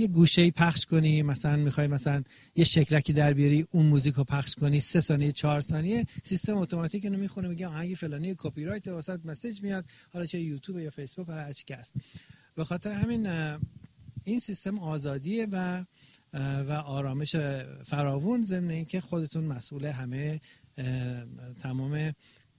یه گوشه‌ای پخش کنی، مثلا میخوای مثلا یه شکلکی در بیاری اون موزیک رو پخش کنی 3 ثانیه 4 ثانیه سیستم اتوماتیک اینو میخونه میگه آهنگ فلانی کپی رایت واسط مسیج میاد، حالا چه یوتیوب یا فیسبوک یا هر چی که هست. به خاطر همین این سیستم آزادیه و آرامش فراوون، ضمن اینکه خودتون مسئول همه تمام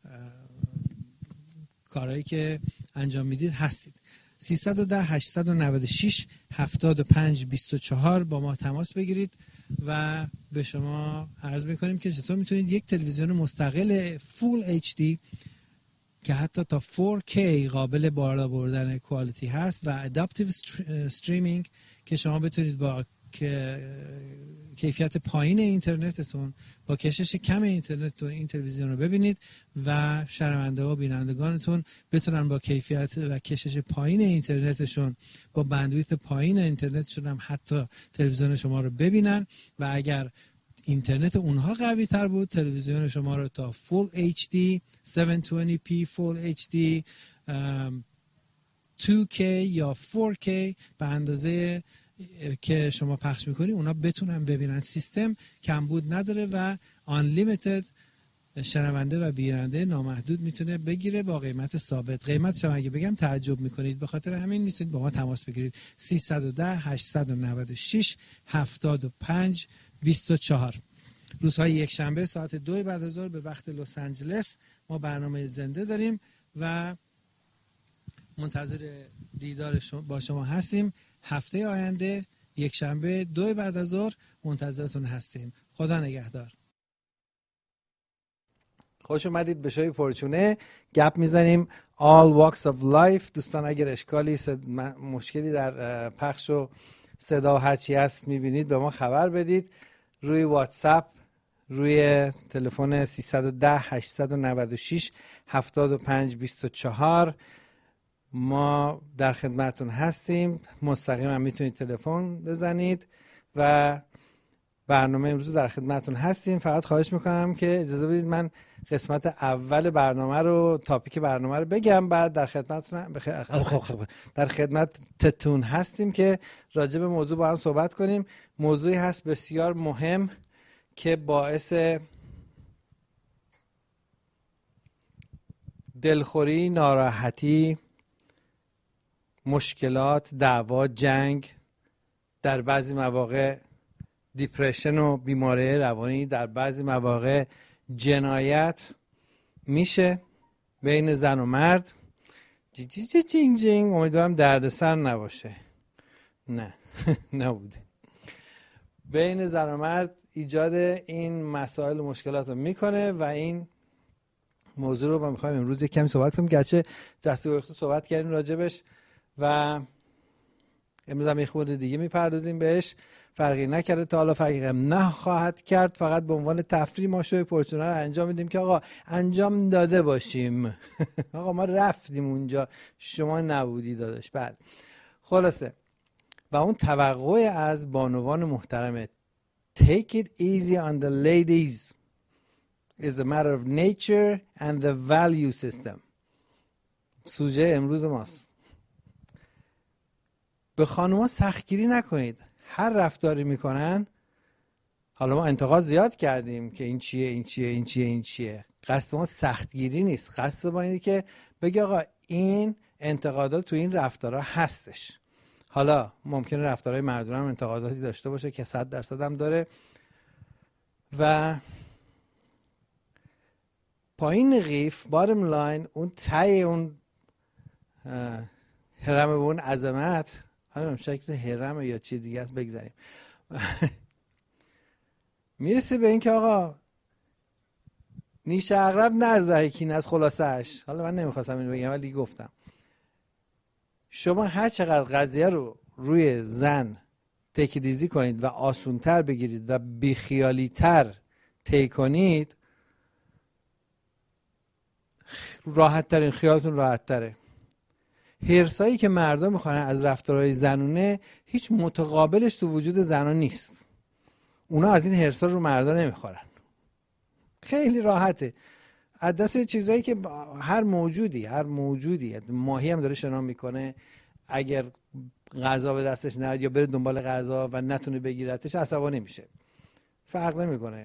کارهایی که انجام میدید هستید. 310 896 75 24 با ما تماس بگیرید و به شما عرض میکنیم که چطور میتونید یک تلویزیون مستقل فول HD که حتی تا 4K قابل بالا بردن کوالیتی هست و اداپتیو استریمینگ که شما بتونید با کیفیت پایین اینترنتتون با کشش کم اینترنتتون این تلویزیون رو ببینید و شنونده و بینندگانتون بتونن با کیفیت و کشش پایین اینترنتشون با بندویت پایین اینترنتشون هم حتی تلویزیون شما رو ببینن و اگر اینترنت اونها قوی تر بود تلویزیون شما رو تا فول HD 720p فول HD 2K یا 4K به اندازه که شما پخش میکنی اونا بتونن ببینن. سیستم کمبود نداره و unlimited شنونده و بیننده نامحدود میتونه بگیره با قیمت ثابت. قیمتش هم اگه بگم تعجب میکنید، به خاطر همین میتونید با ما تماس بگیرید. 310 896 75 24. روزهای یک شنبه ساعت 2 بعد از ظهر به وقت لس آنجلس ما برنامه زنده داریم و منتظر دیدار با شما هستیم. هفته آینده یک شنبه 2 بعد از ظهر منتظرتون هستیم. خدا نگهدار. خوش اومدید به شوی پرچونه. گپ میزنیم all walks of life. دوستان اگر اشکالی مشکلی در پخش و صدا و هرچی هست میبینید به ما خبر بدید روی واتساپ روی تلفن 310 896 75 24. ما در خدمتون هستیم. مستقیما میتونید تلفن بزنید و برنامه امروز در خدمتون هستیم. فقط خواهش میکنم که اجازه بدید من قسمت اول برنامه رو تاپیک برنامه رو بگم، بعد در خدمتتون هستیم که راجع به موضوع با هم صحبت کنیم. موضوعی هست بسیار مهم که باعث دلخوری، ناراحتی، مشکلات، دعوا، جنگ، در بعضی مواقع دیپرشن و بیماری روانی، در بعضی مواقع جنایت میشه بین زن و مرد. جینگ جینگ. امیدوارم دردسر نباشه. نه نبوده. بین زن و مرد ایجاد این مسائل و مشکلات رو میکنه و این موضوع رو ما میخوایم امروز یک کمی صحبت کنیم. گرچه جسته گریخته صحبت کردیم راجبش و امروز هم یه خورده دیگه میپردازیم بهش. فرقی نکرده تا حالا، فرقی هم نخواهد کرد. فقط به عنوان تفریح ما شوی پرچونه رو انجام میدیم که آقا انجام داده باشیم. آقا ما رفتیم اونجا، شما نبودی داداش. بعد خلاصه و اون توقع از بانوان محترمه take it easy on the ladies is a matter of nature and the value system. سوژه امروز ماست. به خانوما سختگیری نکنید. هر رفتاری میکنن، حالا ما انتقاد زیاد کردیم که این چیه این چیه این چیه این چیه، قصد ما سختگیری نیست. قصد ما اینه که بگه آقا این انتقادات تو این رفتارها هستش. حالا ممکنه رفتارهای مردونه هم انتقاداتی داشته باشه که 100% هم داره و پایین قیف بارم لاین اون تای اون هرم به اون عظمت، حالا شکل هرم یا چی دیگه است بگذاریم، میرسه به این که آقا نیش عقرب نزده کین از خلاصش. حالا من نمیخواستم اینو بگم ولی گفتم شما هر چقدر قضیه رو روی زن تکیدیزی کنید و آسونتر بگیرید و بیخیالیتر طی کنید، راحت ترین، خیالتون راحت تره. هرسایی که مردم میخوان از رفتارهای زنونه هیچ متقابلش تو وجود زنان نیست. اونا از این هرسا رو مردا نمیخورن. خیلی راحته. از دست چیزایی که هر موجودی ماهی هم داره شنا میکنه، اگر غذا به دستش نیاد یا بره دنبال غذا و نتونه بگیرتش عصبانی میشه. فرق نمیکنه.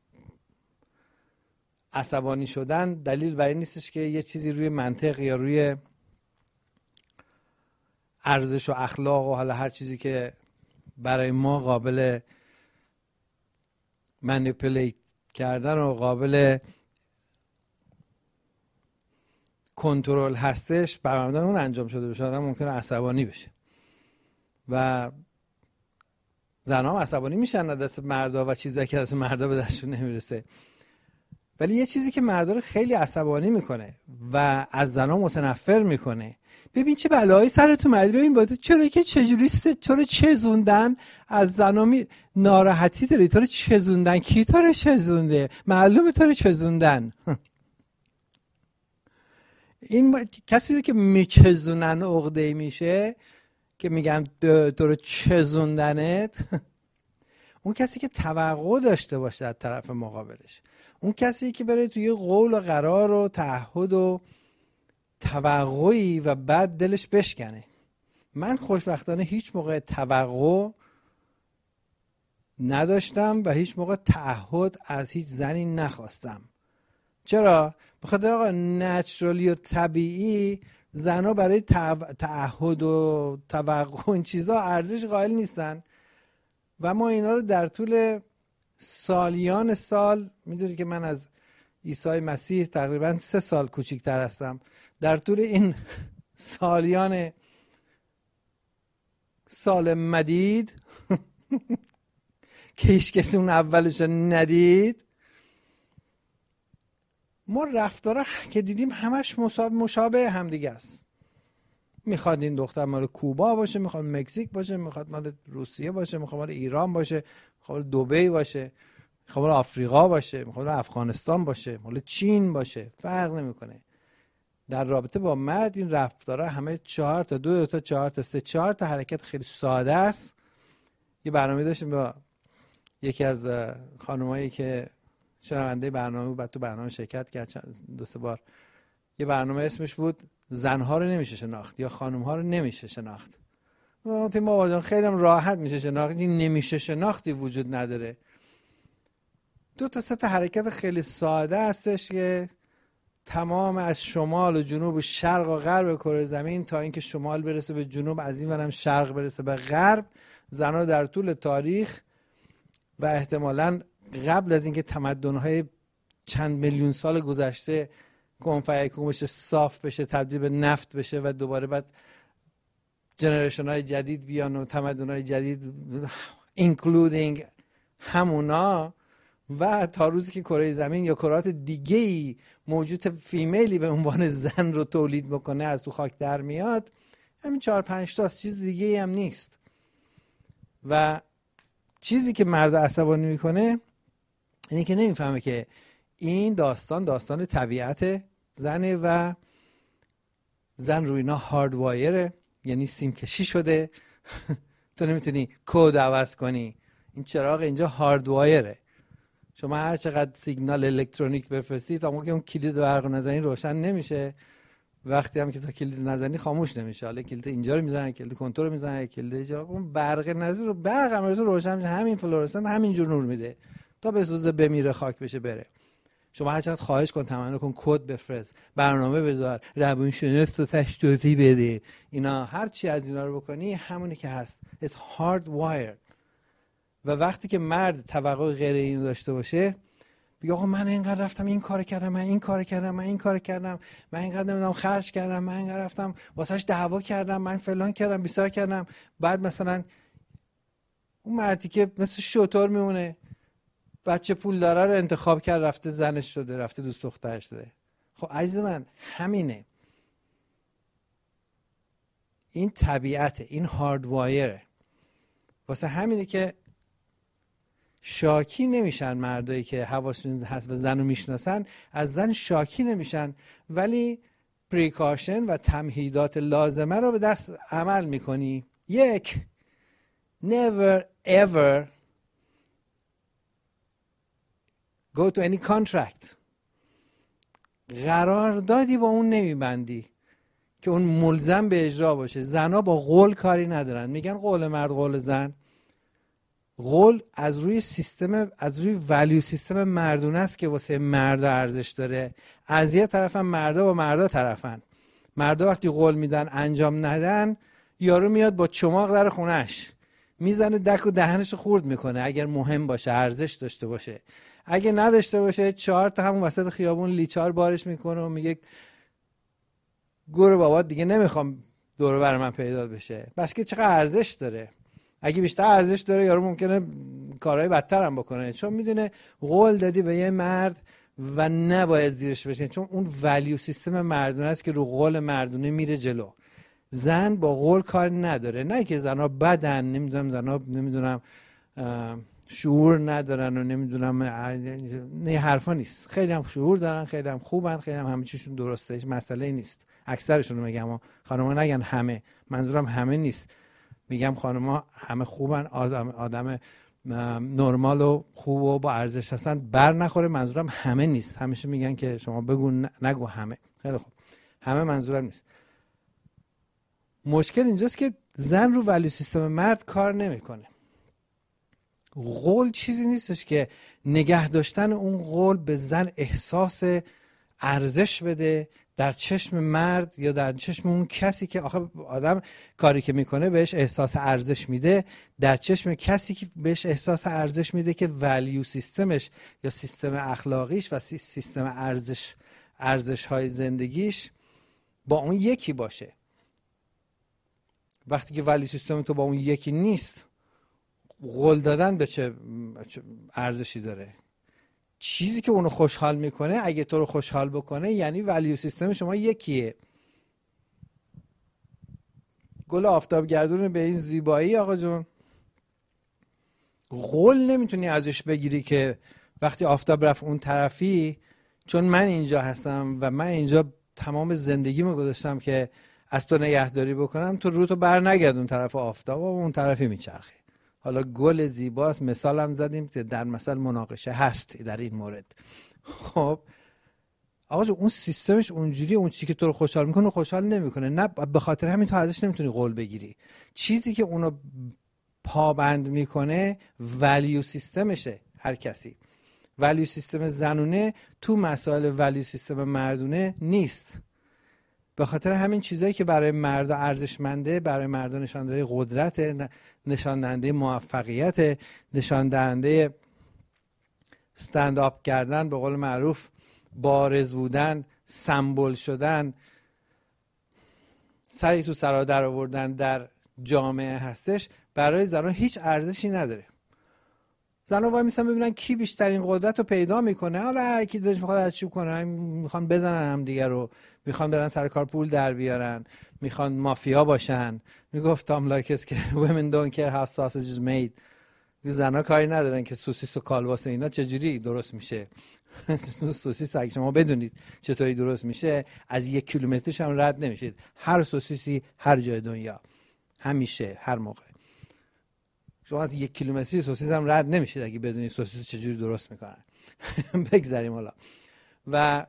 عصبانی شدن دلیل بر این نیستش که یه چیزی روی منطق یا روی ارزش و اخلاق و حالا هر چیزی که برای ما قابل منیپولیت کردن و قابل کنترل هستش بر مبنای اون انجام شده باشه آدم ممکنه عصبانی بشه و زنها هم عصبانی میشن از دست مردا و چیزایی که از مردا به دستشون نمیرسه. ولی یه چیزی که مردا رو خیلی عصبانی میکنه و از زنها متنفر میکنه، ببین چه بلایی سرتون اومد، ببین باید چرا که چجوریست، چرا چزوندن از زنها ناراحتی داری، تو رو چزوندن، کی تو رو چزونده، معلومه تو رو چزوندن. این کسی رو که میچزونن عقده‌ای میشه که میگن تو رو چزوندنت، اون کسی که توقع داشته باشه از طرف مقابلش، اون کسی که بره توی قول و قرار و تعهد و توقعی و بعد دلش بشکنه. من خوشبختانه هیچ موقع توقع نداشتم و هیچ موقع تعهد از هیچ زنی نخواستم. چرا؟ بخاطر آقا نچرالی و طبیعی زنها برای تعهد و توقع و این چیزا ارزش قائل نیستن و ما اینا رو در طول سالیان سال، میدونی که من از عیسی مسیح تقریبا 3 سال کوچیک‌تر هستم، در طول این سالیان سال مدید که هیچ کسی اون اولش ندید، ما رفتارا که دیدیم همش مشابه هم دیگه است. میخواد این دختر مال کوبا باشه، میخواد مکزیک باشه، میخواد مال روسیه باشه، میخواد مال ایران باشه، میخواد دبی باشه، میخواد مال آفریقا باشه، میخواد مال افغانستان باشه، مال چین باشه، فرق نمیکنه. در رابطه با مرد این رفتارا همه 4 تا 2 تا 4 تا 3 4 تا حرکت خیلی ساده است. یه برنامه داشتیم با یکی از خانمایی که شنونده برنامه بود، بعد تو برنامه شرکت کرد 2-3 بار. یه برنامه اسمش بود زنها رو نمیشه شناخت یا خانمها رو نمیشه شناخت. ما خیلی هم راحت میشه شناخت، این نمیشه شناختی وجود نداره. 2 تا 3 تا حرکت خیلی ساده هستش که تمام از شمال و جنوب و شرق و غرب کره زمین تا اینکه شمال برسه به جنوب، از این ورم شرق برسه به غرب، زنها در طول تاریخ و احتمالاً قبل از اینکه تمدن‌های چند میلیون سال گذشته کنفیکون بشه، صاف بشه، تبدیل به نفت بشه و دوباره بعد جنریشن‌های جدید بیان و تمدن‌های جدید اینکلودینگ همونا و تا روزی که کره زمین یا کرات دیگه‌ای موجود فیمیلی به عنوان زن رو تولید بکنه از تو خاک در میاد، همین 4-5 تا چیز دیگه‌ای هم نیست. و چیزی که مرد عصبانی میکنه اینه که نمیفهمه که این داستان طبیعت زنه و زن روی اینا هارد وایره، یعنی سیم کشی شده. تو نمیتونی کد عوض کنی. این چراغ اینجا هارد وایره. شما هر چقدر سیگنال الکترونیک بفرستی تا موقعی که اون کلید برق نزنی روشن نمیشه، وقتی هم که تا کلید نزنی خاموش نمیشه. حالا کلید اینجا رو میزنن، کلید کنترل رو میزنن، کلید اینجا، اون برق نزنی رو برق هم روشن میشه، همین فلورسنت همینجور نور میده تا بسوزه بمیره خاک بشه بره. شما هر چقدر خواهش کن، تمنا کن، کد بفرست، برنامه بذار، روانشناس رو توضیح بده، اینا هر چی از اینا رو بکنی همونی که هست. It's hardwired. و وقتی که مرد توقع غیر اینو داشته باشه، بگه آقا من اینقدر رفتم این کار کردم، من این کار کردم، من این کار کردم، من اینقدر نمیدونم خرج کردم، من اینقدر رفتم واسهش دعوا کردم، من فلان کردم، بیسار کردم، بعد مثلا اون مردی که مثل شطور میمونه، بچه پول داره رو انتخاب کرد، رفته زنش شده، رفته دوست دخترش شده. خب عزیز من همینه، این طبیعته، این هاردوایره. واسه همینه که شاکی نمیشن مردایی که حواسشون هست و زن رو میشناسن، از زن شاکی نمیشن، ولی پریکاشن و تمهیدات لازمه رو به دست عمل میکنی. 1 never ever go to any contract. قراردادی با اون نمیبندی که اون ملزم به اجرا باشه. زنا با قول کاری ندارن. میگن قول مرد قول زن. قول از روی سیستم، از روی ولیو سیستم مردونه است که واسه مرد ارزش داره. از یه طرفم مردا با مردا طرفن. مردا وقتی قول میدن انجام ندن، یارو میاد با چماق در خونش میزنه، دک و دهنش خورد میکنه اگر مهم باشه، ارزش داشته باشه. اگه نداشته باشه 4 تا همون وسط خیابون لیچار بارش میکنه و میگه گور بابا دیگه نمیخوام دور بر من پیدا بشه. بس که چقدر ارزش داره. اگه بیشتر ارزش داره یارو ممکنه کارهای بدتر هم بکنه، چون میدونه قول دادی به یه مرد و نباید زیرش بشین، چون اون ولیو سیستم مردونه است که رو قول مردونه میره جلو. زن با قول کار نداره. نه که زنها بدن، نمیدونم زنها نمیدونم شعور ندارن و نمیدونم، نه حرفا نیست. خیلی هم شعور دارن، خیلی هم خوبن، خیلی هم همه چیشون درسته، هیچ مسئله نیست. اکثرشون رو میگم، خانم‌ها نگن همه، منظورم همه نیست. میگم خانم‌ها همه خوبن، آدم نرمال و خوب و با ارزش هستن، بر نخوره. منظورم همه نیست. همیشه میگن که شما بگو نگو همه. خیلی خوب، همه منظورم نیست. مشکل اینجاست که زن رو ولی سیستم مرد کار نمیکنه. قول چیزی نیستش که نگه داشتن اون قول به زن احساس ارزش بده در چشم مرد یا در چشم اون کسی که آخه آدم کاری که میکنه بهش احساس ارزش میده، در چشم کسی که بهش احساس ارزش میده که ولیو سیستمش یا سیستم اخلاقیش و سیستم ارزش های زندگیش با اون یکی باشه. وقتی که ولیو سیستم تو با اون یکی نیست، قول دادن به چه ارزشی داره؟ چیزی که اونو خوشحال میکنه، اگه تو رو خوشحال بکنه، یعنی ولیو سیستم شما یکیه. گل آفتابگردون به این زیبایی آقا جون، قول نمیتونی ازش بگیری که وقتی آفتاب رفت اون طرفی، چون من اینجا هستم و من اینجا تمام زندگیمو گذاشتم که از تو نگهداری بکنم، تو رو تو بر نگرد اون طرف آفتاب و اون طرفی میچرخه. حالا گل زیباست، مثال هم زدیم که در مثل مناقشه هست در این مورد. خب آقا جو اون سیستمش اونجوری، اون چیزی که تو رو خوشحال میکنه خوشحال نمیکنه، نه به خاطر همین تو ازش نمیتونی قول بگیری. چیزی که اونو پابند میکنه ولیو سیستمشه. هر کسی ولیو سیستم زنونه تو مسائل ولیو سیستم مردونه نیست. به خاطر همین چیزایی که برای مردا ارزشمنده، برای مردا نشان دهنده قدرت، نشان دهنده موفقیت، نشان دهنده استند آپ کردن، به قول معروف بارز بودن، سمبل شدن، سری تو سرا در آوردن در جامعه هستش، برای زنان هیچ ارزشی نداره. زنان وای میسن ببینن کی بیشترین قدرت رو پیدا میکنه. حالا کی دلش میخواد از چی کنه، میخوان بزنن هم دیگه رو، میخوان برن سر کار پول در بیارن، میخوان مافیا باشن. میگفت تام لایکس که women don't care how sausage is made. زنها کاری ندارن که سوسیس و کالباس اینا چجوری درست میشه. سوسیس اگه شما بدونید چطوری درست میشه، از 1 کیلومترش هم رد نمیشید. هر سوسیسی هر جای دنیا، همیشه، هر موقع شما از 1 کیلومتری سوسیس هم رد نمیشید اگه بدونید سوسیس چجوری درست میکنن. بگذاریم حالا. و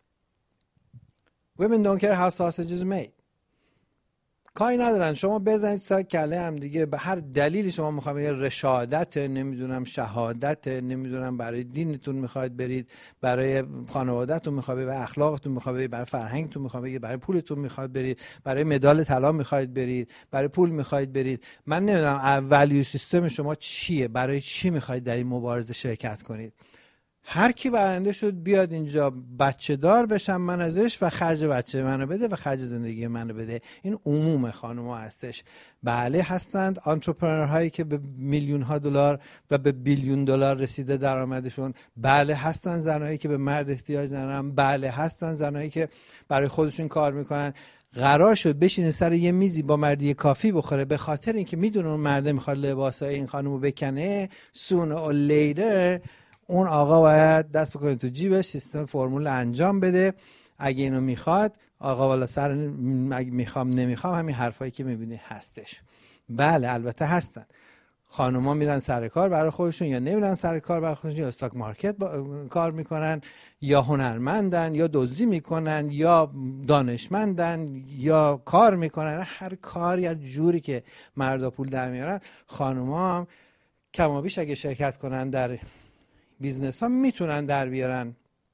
women don't care how sausage is made. کاری ندارن شما بزنید سر کله هم دیگه، به هر دلیلی شما میخواید، رشادت، نمیدونم شهادت، نمیدونم برای دینتون میخواید برید، برای خانوادهتون میخواید برید، برای اخلاقتون میخواید برید، برای فرهنگتون میخواید برید، برای پولتون میخواید برید، برای مدال طلا میخواید برید، برای پول میخواید برید. من نمیدونم ولیو سیستم شما چیه، برای چی میخواید در این مبارزه شرکت کنید. هر کی برنده شد بیاد اینجا بچه دار بشم من ازش و خرج بچه منو بده و خرج زندگی منو بده. این عموم خانوما هستش. بله هستند آنترپرنور هایی که به میلیون ها دلار و به بیلیون دلار رسیده درآمدشون. بله هستند زنایی که به مرد احتیاج ندارن. بله هستند زنایی که برای خودشون کار میکنن. قرار شد بشینه سر یه میزی با مردی کافی بخوره، به خاطر اینکه میدونه اون مرد میخواد لباسای این خانومو بکنه. sooner or later اون آقا باید دست بکنه تو جیبش، سیستم فرمول انجام بده. اگه اینو میخواد آقا والا سر اگه میخوام نمیخوام، همین حرفایی که میبینی هستش. بله البته هستن. خانوما میرن سر کار برای خودشون یا نمیرن سر کار برای خودشون، یا استاک مارکت کار میکنن، یا هنرمندن، یا دزدی میکنن، یا دانشمندن، یا کار میکنن. هر کار یا جوری که مردا پول در میارن، خانوما هم کم و بیش اگه شرکت کنن در بیزنس ها میتونن در بیارن.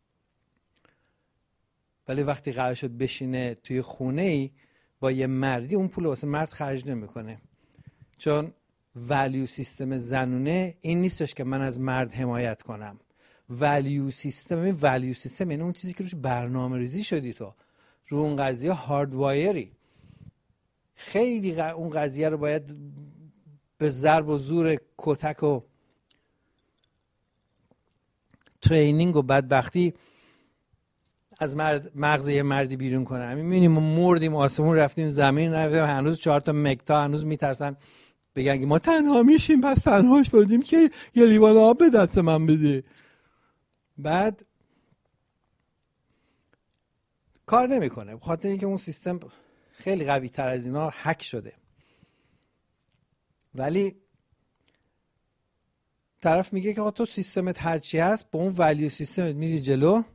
ولی وقتی قرار شد بشینه توی خونه ای با یه مردی، اون پول واسه مرد خرج نمیکنه. چون ولیو سیستم زنونه این نیستش که من از مرد حمایت کنم. ولیو سیستم یعنی اون چیزی که روش برنامه ریزی شدی، تو رو اون قضیه هاردوایری. خیلی اون قضیه رو باید به ضرب و زور کتک و ترینینگ و بدبختی از مغز یه مردی بیرون کنه. همین می‌بینیم ما مردیم، آسمون رفتیم، زمین رفتیم، هنوز 4 تا مکتا هنوز میترسن بگن که ما تنها میشیم، پس تنها شدیم که یه لیوان آب به دست من بده. بعد کار نمیکنه، بخاطر اینکه اون سیستم خیلی قوی تر از اینا هک شده. ولی طرف میگه که تو سیستمت هرچی هست با اون ولیو سیستمت میری جلو،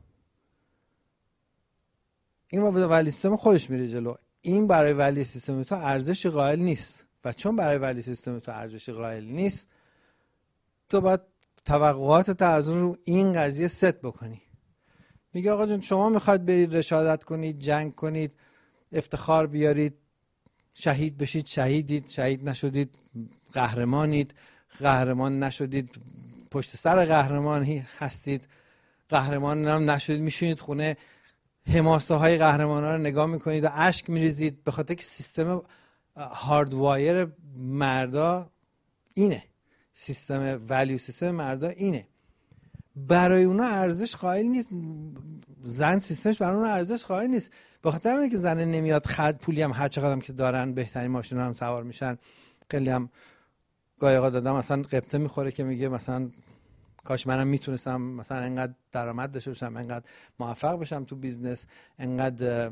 این با ولیو سیستم خودش میره جلو. این برای ولیو سیستم تو ارزش قائل نیست، و چون برای ولیو سیستم تو ارزش قائل نیست، تو باید توقعاتت از رو این قضیه ست بکنی. میگه آقا جون شما میخواد برید رشادت کنید، جنگ کنید، افتخار بیارید، شهید بشید، شهیدید، شهید نشدید قهرمانید، قهرمان نشدید پشت سر قهرمان هستید، قهرمان هم نشدید میشونید خونه حماسه های قهرمان ها رو نگاه میکنید و اشک میریزید، به خاطر که سیستم هاردوایر مردا اینه، سیستم ولیو سیستم مردا اینه. برای اونا ارزش قائل نیست، زن سیستمش برای اونا ارزش قائل نیست. به خاطر اینکه زن نمیاد پولی هم هر چقدر هم که دارن بهترین ماشینا هم سوار میشن. خیلی هم گاهی اوقات دادم مثلا قبطه میخوره که میگه مثلا کاش منم میتونستم مثلا انقدر درآمد داشته باشم، انقدر موفق بشم تو بیزنس، انقدر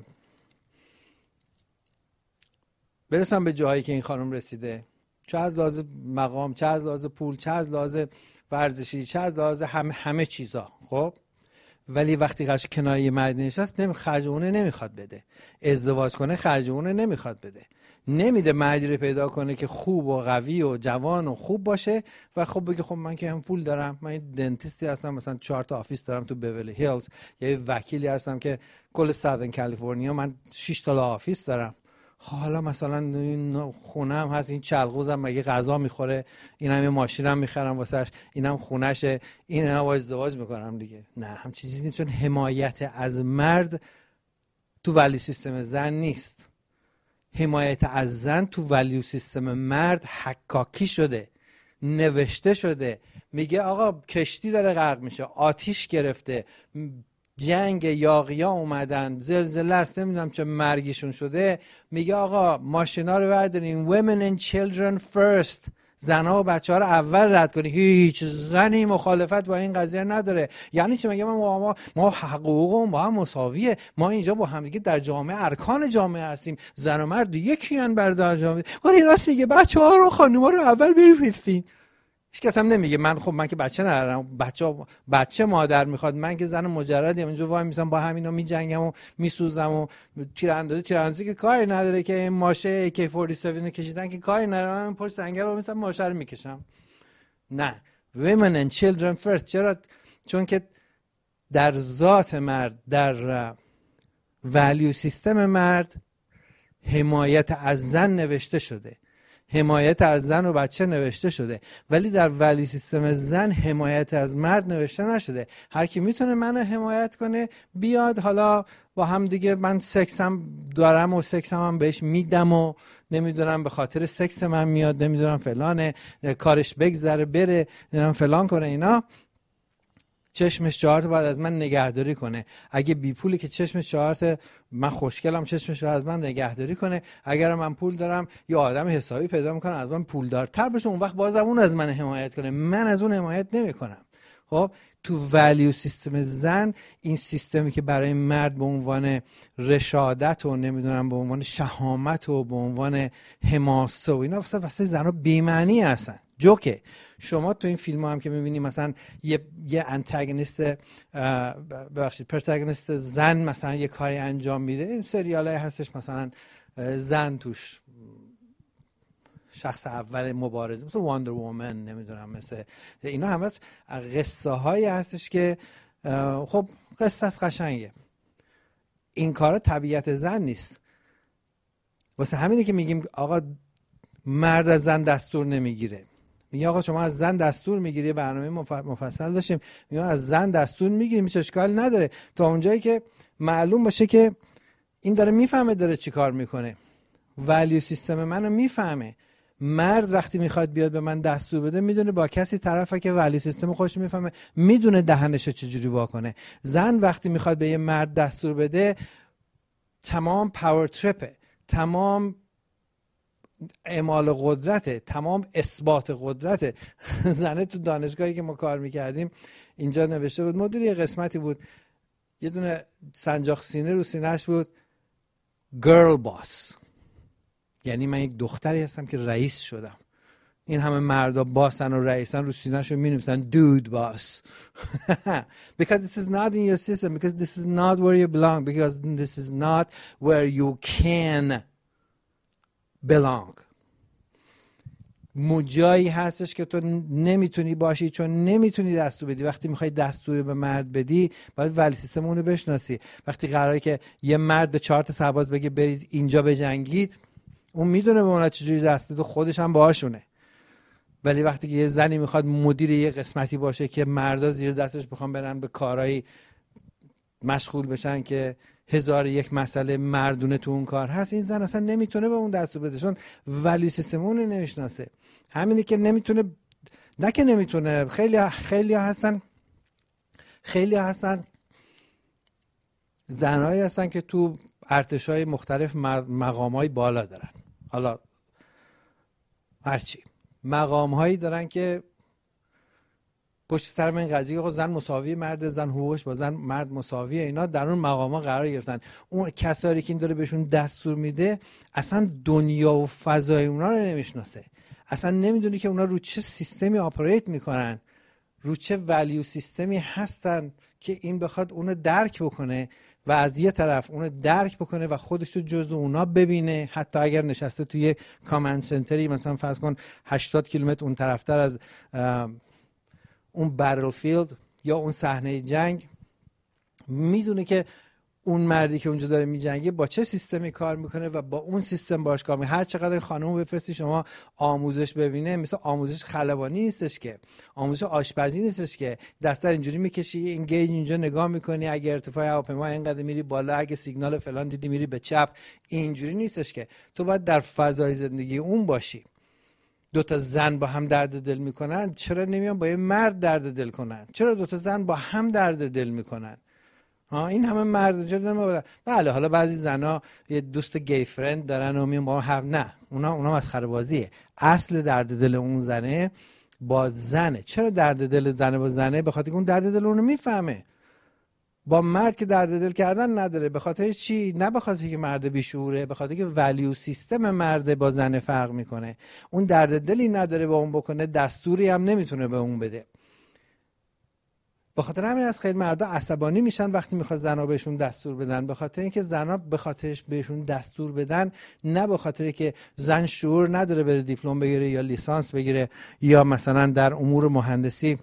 برسم به جایی که این خانم رسیده، چه از لحاظ مقام، چه از لحاظ پول، چه از لحاظ ورزشی، چه از لحاظ همه چیزا. خب ولی وقتی قش کنار یه مرد نشست، خرج اونه نمیخواد بده، ازدواج کنه خرج اونه نمیخواد بده، نمیده مردی رو پیدا کنه که خوب و قوی و جوان و خوب باشه و خب بگه خب من که هم پول دارم، من دنتیستی هستم، مثلا 4 تا آفیس دارم تو بیولی هیلز، یا یه وکیلی هستم که کل ساوثرن کالیفرنیا من 6 تا آفیس دارم. حالا مثلا این خونه هم هست، این چلغوزم مگه غذا میخوره، اینم یه ماشینم میخرم واسش، اینم خونهشه، اینم با ازدواج میکنم دیگه. نه، هم چیزی نیست، چون حمایت از مرد تو ولیو سیستم زن نیست. حمایت از زن تو ولیو سیستم مرد حکاکی شده، نوشته شده. میگه آقا کشتی داره غرق میشه، آتیش گرفته، جنگ یاغیا اومدن، زلزله است، نمیدونم چه مرگشون شده. میگه آقا ماشینا رو بردارین، women and children first، زنها و بچه ها رو اول رد کنی. هیچ زنی مخالفت با این قضیه نداره. یعنی چه؟ میگه ما حقوق ما هم مساویه، ما اینجا با هم دیگه در جامعه ارکان جامعه هستیم، زن و مرد یکی ان بر جامعه. ولی راست میگه بچه ها رو خانوما رو اول بفرستین. هیچ کس هم نمیگه من که بچه ندارم، بچه مادر میخواد، من که زن مجردم اینجا وای میسم با همینا میجنگم و میسوزم و تیراندازی که کاری نداره، که این ماشه AK47 کشیدن که کاری نداره، من پشت سنگر رو مثلا ماشه رو میکشم. نه، women and children first. چرا؟ چون که در ذات مرد، در ولیو سیستم مرد، حمایت از زن نوشته شده، حمایت از زن و بچه نوشته شده، ولی در ولی سیستم زن حمایت از مرد نوشته نشده. هر کی میتونه منو حمایت کنه بیاد، حالا با هم دیگه من سکسم دارم و سکسم هم بهش میدم و نمیدونم به خاطر سکس من میاد، نمیدونم فلانه، کارش بگذره بره، نمیدونم فلان کنه. اینا چشمش 4 تا بعد از من نگهداری کنه. اگه بی پولی که چشمش 4 تا من خوشگلم، چشمش از من نگهداری کنه. اگر من پول دارم یه آدم حسابی پیدا میکنه از من پولدارتر بشه، اون وقت بازم اون از من حمایت کنه، من از اون حمایت نمیکنم. خب تو ولیو سیستم زن، این سیستمی که برای مرد به عنوان رشادت و نمیدونم به عنوان شهامت و به عنوان حماسه و اینا واسه زنا بی‌معنی هستن، جوکه. شما تو این فیلم ها هم که میبینی مثلا یه انتاگونیست پروتاگونیست زن مثلا یه کاری انجام میده، این سریال های هستش مثلا زن توش شخص اول مبارزه، مثل واندر وومن، نمیدونم، مثل اینا همه قصه هایی هستش که خب قصه قشنگه. این کارا طبیعت زن نیست. واسه همینه که میگیم آقا مرد از زن دستور نمیگیره. میگه آقا شما از زن دستور میگیری، برنامه مفصل داشتیم، میگه از زن دستور میگیری، میشه اشکال نداره تا اونجایی که معلوم باشه که این داره میفهمه داره چی کار میکنه، ولیو سیستم منو میفهمه. مرد وقتی میخواد بیاد به من دستور بده میدونه با کسی طرفه که ولیو سیستم خوش میفهمه، میدونه دهنشو چجوری واکنه. زن وقتی میخواد به یه مرد دستور بده تمام پاور تریپه، تمام اعمال قدرته، تمام اثبات قدرته. زنه تو دانشگاهی که ما کار میکردیم اینجا نوشته بود، مدیر یه قسمتی بود، یه دونه سنجاق سینه رو سینه‌اش بود girl boss، یعنی من یک دختری هستم که رئیس شدم. این همه مردا باسن و رئیسن رو سینه‌شو می‌نویسن dude boss. Because this is not in your system, because this is not where you belong, because this is not where you can belong. جایی هستش که تو نمیتونی باشی چون نمیتونی دستور بدی. وقتی میخوای دستور به مرد بدی باید ولی سیستم اونو بشناسی. وقتی قراره که یه مرد به 4 تا سرباز بگه برید اینجا بجنگید، اون میدونه به اونها چجوری دستور بده، خودش هم باهاشونه. ولی وقتی که یه زنی میخواد مدیر یه قسمتی باشه که مردا زیر دستش بخوام برن به کارهای مشغول بشن که 1001 مسئله مردونه تو اون کار هست، این زن اصلا نمیتونه به اون دستور بده چون ولی سیستم اون نمیشناسه. همینه که نمیتونه، نه که نمیتونه، خیلی هستن زنهایی هستن که تو ارتشای مختلف مقامای بالا دارن، حالا هرچی مقامهایی دارن که پشت سر من قضیه خود زن مساوی مرد، زن حقوقش با زن مرد مساویه، اینا در اون مقاما قرار گرفتن. اون کسایی که این داره بهشون دستور میده اصلا دنیا و فضای اونا رو نمیشناسه، اصلا نمیدونه که اونا رو چه سیستمی آپریت میکنن، رو چه ولیو سیستمی هستن که این بخواد اونو درک بکنه و از یه طرف اونو درک بکنه و خودش رو جزو اونا ببینه. حتی اگر نشسته توی کامند سنتری، مثلا فرض کن 80 کیلومتر اون طرفتر از اون بتلفیلد یا اون صحنه جنگ، میدونه که اون مردی که اونجا داره میجنگه با چه سیستمی کار میکنه و با اون سیستم باش کار میکنه. هر چقدر خانمو بفرستی شما آموزش ببینه، مثل آموزش خلبانی نیستش که، آموزش آشپزی نیستش که دستر اینجوری میکشی، این گیج اینجا نگاه میکنی، اگه ارتفاع هواپیما اینقدر میری بالا، اگه سیگنال فلان دیدی میری به چپ، اینجوری نیستش که. تو باید در فضای زندگی اون باشی. 2 تا زن با هم درد دل میکنن، چرا نمیان با یه مرد درد دل کنن؟ چرا 2 تا زن با هم درد دل میکنن؟ این همه مرد چرا نمیان؟ بله حالا بعضی زنا یه دوست گی فرند دارن و میان با هم، نه، اونا مسخره بازیه. اصل درد دل اون زنه با زنه. چرا درد دل زنه با زنه؟ به خاطر اون درد دل اونو میفهمه. با مرد که درد دل کردن نداره. به خاطر چی؟ نه به خاطر که مرد بیشعوره، به خاطر که ولیو سیستم مرد با زن فرق میکنه. اون درد دلی نداره با اون بکنه، دستوری هم نمیتونه به اون بده. به خاطر همین از خیلی مردا عصبانی میشن وقتی میخواد زنا بهشون دستور بدن، به خاطر اینکه زنا به خاطرش بهشون دستور بدن، نه به خاطر که زن شعور نداره بره دیپلم بگیره یا لیسانس بگیره یا مثلا در امور مهندسی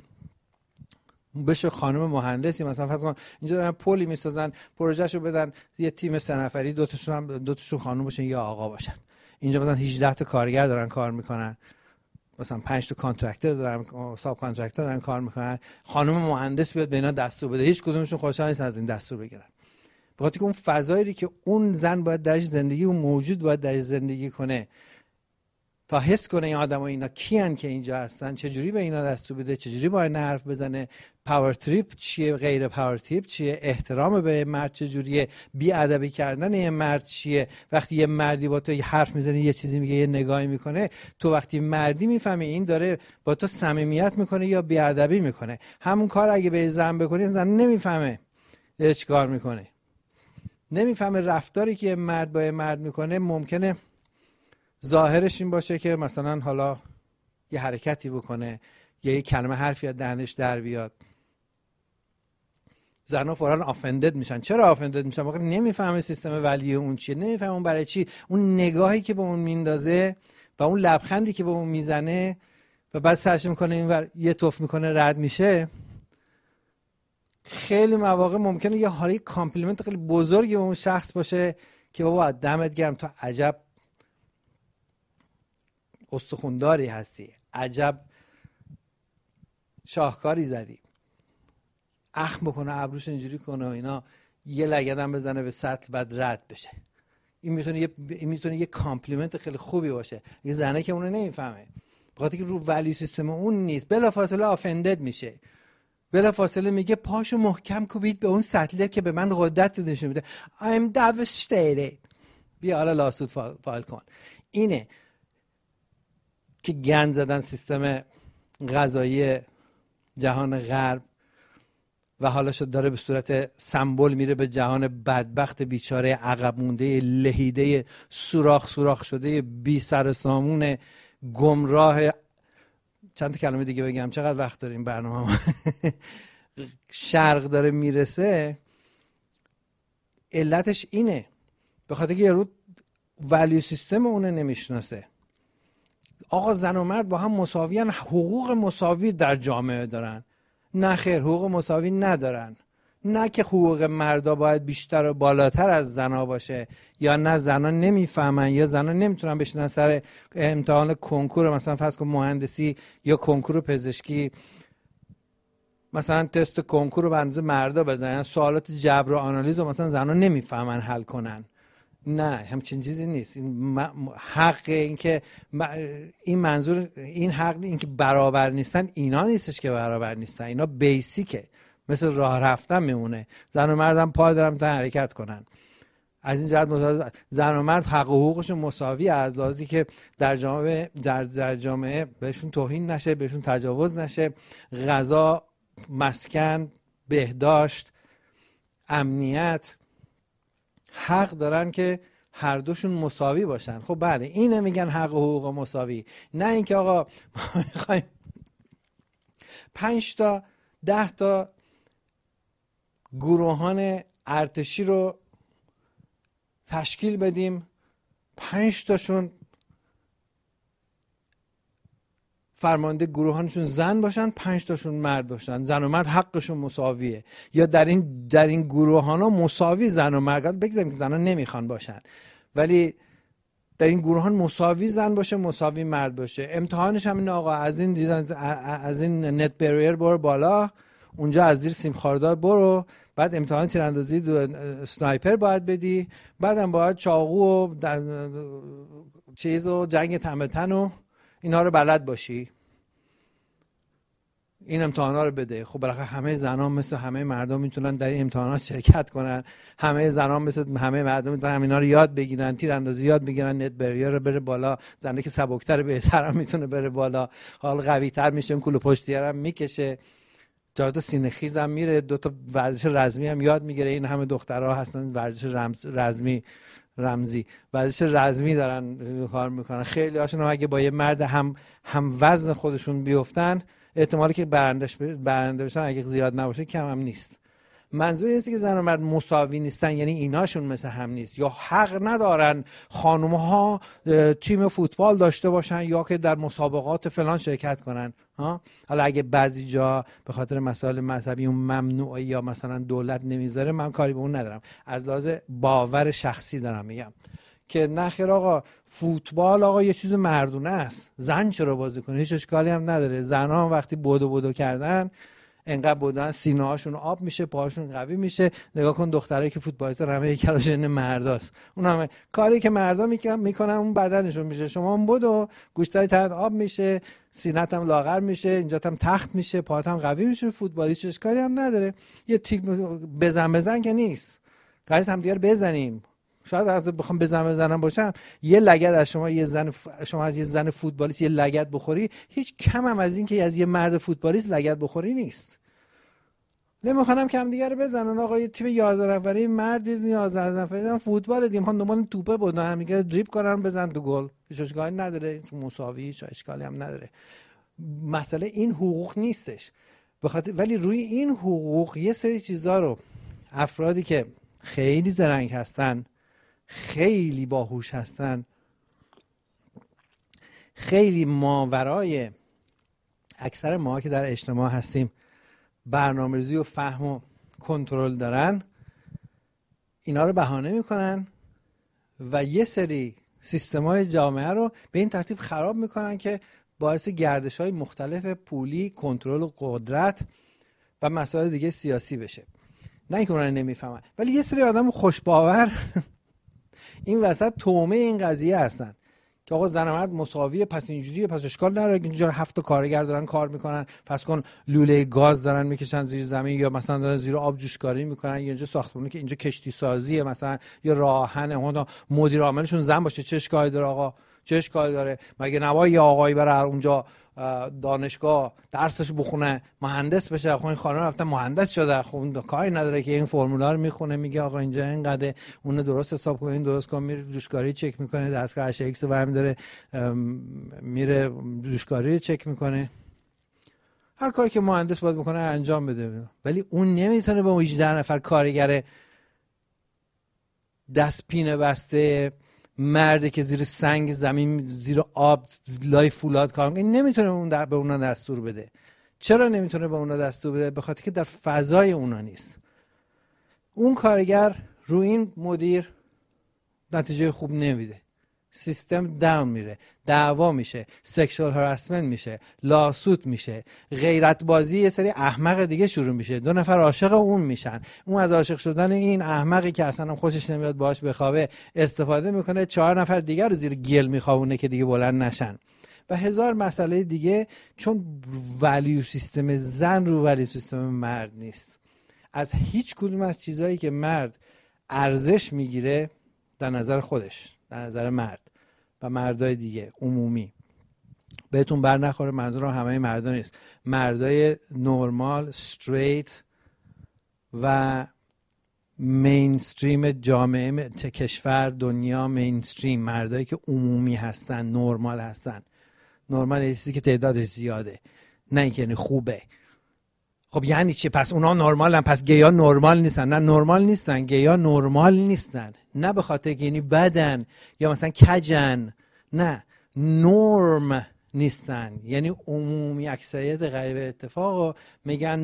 بشه خانم مهندسی. مثلا فرض کن اینجا دارن پلی میسازن، پروژهشو بدن یه تیم 3 نفری، 2 تاشون خانم باشن یا آقا باشن. اینجا مثلا 18 تا کارگر دارن کار میکنن، مثلا 5 تا کانترکتور دارن، ساب کانترکتور دارن کار میکنن، خانم مهندس بیاد به اینا دستور بده، هیچ کدومشون خوشحال نیستن از این دستور بگیرن. به خاطر که اون فضایی که اون زن باید درش زندگی، اون موجود باید درش زندگی کنه تا حس کنه این آدم‌ها اینا کیان که اینجا هستن، چجوری به اینا دستور بده، چجوری با اینا حرف بزنه، پاور تریپ چیه، غیر پاور تریپ چیه، احترام به مرد چجوریه، بی ادبی کردن یه مرد چیه. وقتی یه مردی با تو حرف میزنه، یه چیزی میگه، یه نگاهی میکنه، تو وقتی مردی میفهمی این داره با تو صمیمیت میکنه یا بی ادبی میکنه. همون کار اگه به زن بکنی، زن نمیفهمه داره چیکار میکنه، نمیفهمه. رفتاری که مرد با مرد میکنه ممکنه ظاهرش این باشه که مثلا حالا یه حرکتی بکنه یا یه کلمه حرفی از دهنش در بیاد، زنها فوراً آفندد میشن. چرا آفندد میشن؟ واقعا نمیفهمه سیستم ولی اون چیه، نمیفهمه اون برای چی، اون نگاهی که به اون میندازه و اون لبخندی که به اون میزنه و بعد سرش میکنه اینور یه توف میکنه رد میشه. خیلی مواقع ممکنه یه حالی کامپلیمنت خیلی بزرگی به اون شخص باشه که بابا دمت گرم، تو عجب استخونداری هستی، عجب شاهکاری زدی، اخم بکنه، ابروش اینجوری کنه و اینا، یه لگدم بزنه به سطل بعد رد بشه. این میتونه یه کامپلیمنت خیلی خوبی باشه. یه زنه که اونو نمیفهمه، بخاطر که رو ولی سیستم اون نیست، بلافاصله آفندد میشه، بلافاصله میگه پاشو محکم کوبید به اون سطله که به من قدرت نشون میده. I'm devastated. بیا حالا لاسود فایل کن. اینه که گند زدن سیستم غذایی جهان غرب و حالا شد داره به صورت سمبل میره به جهان بدبخت بیچاره عقب مونده لهیده سوراخ شده بی سر سامون گمراه. چند تا کلمه دیگه بگم، چقدر وقت داریم برنامه شرق داره میرسه. علتش اینه، به خاطر که یارو ولیو سیستم اونه نمیشناسه. آقا زن و مرد با هم مساویان، حقوق مساوی در جامعه دارن. نه خیر، حقوق مساوی ندارن. نه که حقوق مردا باید بیشتر و بالاتر از زنا باشه، یا نه زنا نمیفهمن یا زنا نمیتونن بشینن سر امتحان کنکور مثلا فرض کن مهندسی یا کنکور پزشکی مثلا تست کنکور رو به اندازه مردا بزنن، سوالات جبر و آنالیز رو مثلا زنا نمیفهمن حل کنن. نه، همچین چیزی نیست. این حق این که این منظور این حق این که برابر نیستن، اینا نیستش که برابر نیستن، اینا بیسیکه، مثل راه رفتن میمونه. زن و مرد هم پا دارن تا حرکت کنن. از این جهت زن و مرد حق و حقوقشون مساوی، از لحاظی که در جامعه بهشون توهین نشه، بهشون تجاوز نشه، غذا، مسکن، بهداشت، امنیت، حق دارن که هر دوشون مساوی باشن. خب بله، اینه میگن حق و حقوق مساوی. نه اینکه آقا میخوایم 5 تا 10 تا گروهان ارتشی رو تشکیل بدیم، 5 تاشون فرمانده گروهانشون زن باشن، 5 تاشون مرد باشن، زن و مرد حقشون مساویه. یا در این گروهانا مساوی زن و مرد، بگذاریم که زنان نمیخوان باشن، ولی در این گروهان مساوی زن باشه، مساوی مرد باشه. امتحانش هم این آقا از این نت بریر برو بالا، اونجا از زیر سیم خاردار برو، بعد امتحان تیراندازی سنایپر باید بدی، بعدم باید چاقو و چیز و جنگ تن تن و اینا رو بلد باشی، این امتحانا رو بده. خب بالاخره همه زنان مثل همه مردم میتونن در این امتحانات شرکت کنن، همه زنان مثل همه مردم میتونن اینا رو یاد بگیرن، تیراندازی یاد بگیرن، نت بریر رو بره بالا، زنه که سبکتر بهتر هم میتونه بره بالا، حال قوی تر میشه، کلو پشتیه هم میکشه، جاده سینه خیز هم میره، 2 تا ورزش رزمی هم یاد میگیره. این همه دخترها هستن ورزش رمزی ورزش رزمی دارن کار میکنن. خیلی هاشون اگه با یه مرد هم وزن خودشون بیفتن، احتمالی که برنده بشن اگه زیاد نباشه کم هم نیست. منظور اینه که زن و مرد مساوی نیستن، یعنی ایناشون مثل هم نیست، یا حق ندارن خانم‌ها تیم فوتبال داشته باشن یا که در مسابقات فلان شرکت کنن. حالا اگه بعضی جا به خاطر مسائل مذهبی اون ممنوعه یا مثلا دولت نمیذاره، من کاری به اون ندارم، از لحاظ باور شخصی دارم میگم که نخیر آقا فوتبال آقا یه چیز مردونه است، زن چرا بازی کنه، هیچ اشکالی هم نداره. زنها هم وقتی بدو کردن انقدر بودن سینه هاشون آب میشه، پاهاشون قوی میشه. نگاه کن دخترایی که فوتبالیستن همه هیکلشون مرداست، اون همه کاری که مردا میکنن اون بدنشون میشه. شما هم بدو گوشتای تحت آب میشه، سینه‌ت هم لاغر میشه، اینجات هم تخت میشه، پاهات هم قوی میشه. فوتبالیست چه کاری هم نداره، یه تیک بزن که نیست، قایز هم دیگه بزنیم. شاید اگه بخوام بزنم باشم یه لگد از شما از یه زن فوتبالیست یه لگد بخوری، هیچ کم هم از این که از یه مرد فوتبالیست لگد بخوری نیست. نمیخوام که هم دیگه رو بزنن. آقا یه تیم 11 نفره مرد 11 نفره فوتبال دیگه میخوان دنبال توپه بدن، هم دیگه دریبل کنن بزن تو گل، هیچ اشکالی نداره، مساوی هیچ اشکالی هم نداره. مسئله این حقوق نیستش، ولی روی این حقوق یه سری چیزا رو افرادی که خیلی زرنگ هستن، خیلی باهوش هستن، خیلی ماورای اکثر ما که در اجتماع هستیم برنامه‌ریزی و فهم و کنترل دارن، اینا رو بهانه میکنن و یه سری سیستم‌های جامعه رو به این ترتیب خراب میکنن که باعث گردش‌های مختلف پولی، کنترل و قدرت و مسائل دیگه سیاسی بشه. نه اینکه اونا نمیفهمن، ولی یه سری آدم خوشباور این وسط تومه این قضیه هستن که آقا زن و مرد مساویه، پس اینجوریه، پس اشکال نداره اینجا 7 کارگر دارن کار میکنن، فرض کن لوله گاز دارن میکشن زیر زمین، یا مثلا دارن زیر آب جوشکاری میکنن، یا اینجا ساختمونه که اینجا کشتی سازیه مثلا، یا راه آهن، اون مدیر عاملشون زن باشه، چه اشکالی داره آقا؟ چه اشکالی داره؟ مگه نباید یه آقایی بره اونجا دانشگاه درسش بخونه، مهندس بشه؟ خب این خانم رفته مهندس شده، خب کاری نداره که این فرمولا رو میخونه، میگه آقا اینجا اینقدر، اون درست حساب کنین، درست کن، میره جوشکاری چک میکنه، دستگاه اچ ایکس و هم داره میره جوشکاری چک میکنه. هر کاری که مهندس باید بکنه انجام بده، ولی اون نمیتونه به 18 نفر کارگر دست پینه بسته، مرده که زیر سنگ زمین، زیر آب، لای فولاد کار میکنه، نمیتونه اون به اونا دستور بده. چرا نمیتونه به اونا دستور بده؟ به خاطر که در فضای اونا نیست. اون کارگر رو این مدیر نتیجه خوب نمیده، سیستم داون میره، دعوا میشه، سکشوال هراسمنت میشه، لاسوت میشه، غیرت بازی یه سری احمق دیگه شروع میشه، 2 نفر عاشق اون میشن، اون از عاشق شدن این احمقی که اصلا خوشش نمیاد باهاش بخوابه استفاده میکنه، 4 نفر دیگه رو زیر گل میخوابونه که دیگه بلند نشن و هزار مسئله دیگه، چون ولیو سیستم زن رو ولیو سیستم مرد نیست. از هیچ کدوم از چیزایی که مرد ارزش میگیره در نظر خودش، در نظر مرد و مردای دیگه عمومی، بهتون بر نخوره، منظورم همه مردا نیست، مردای نورمال، استریت و مینستریم جامعه کشور، دنیا، مینستریم، مردایی که عمومی هستن، نورمال هستن. نورمال چیزی که تعدادش زیاده، نه اینکه یعنی خوبه. خب یعنی چی؟ پس اونا نورمالن، پس گیا نورمال نیستن؟ نه نورمال نیستن، گیا نورمال نیستن، نه به خاطر که یعنی بدن یا مثلا کجن، نه، نورم نیستن، یعنی عمومی اکثریت غریب اتفاق میگن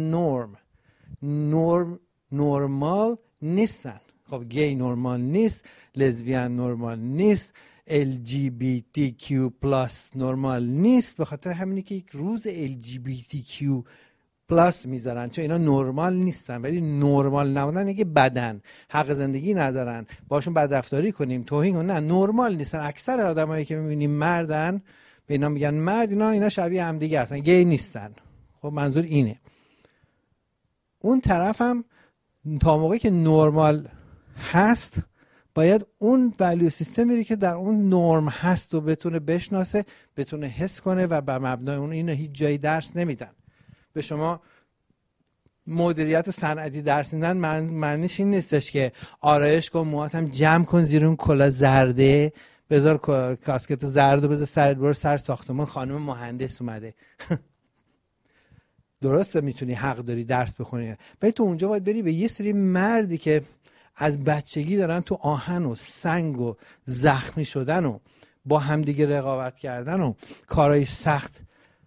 نورمال نیستن. خب گی نورمال نیست، لزبیان نورمال نیست، LGBTQ+ نورمال نیست، به خاطر همینی که یک روز LGBTQ+ میذارن، چون اینا نورمال نیستن. ولی نورمال نبودن اینه که بدن، حق زندگی ندارن، باشون بدرفتاری کنیم، توهین کنیم، نه، نورمال نیستن. اکثر آدمایی که میبینیم مردن، به اینا میگن مرد، اینا شبیه هم دیگه هستن، گی نیستن. خب منظور اینه. اون طرف هم تا موقعی که نورمال هست باید اون ولیو سیستمی که در اون نرم هست و بتونه بشناسه، بتونه حس کنه و بر مبنای اون اینو هیچ جایی درس نمیدن. به شما مدیریت صنعتی درس میدن، معنیش این نیستش که آرایش کن، موهات هم جمع کن زیر اون کلاه زرده، بذار کاسکت زرد و بذار سرت، برو سر ساختمان، خانم مهندس اومده. درسته میتونی حق داری درس بخونی، ولی تو اونجا باید بری به یه سری مردی که از بچگی دارن تو آهن و سنگ و زخمی شدن و با همدیگه رقابت کردن و کارهای سخت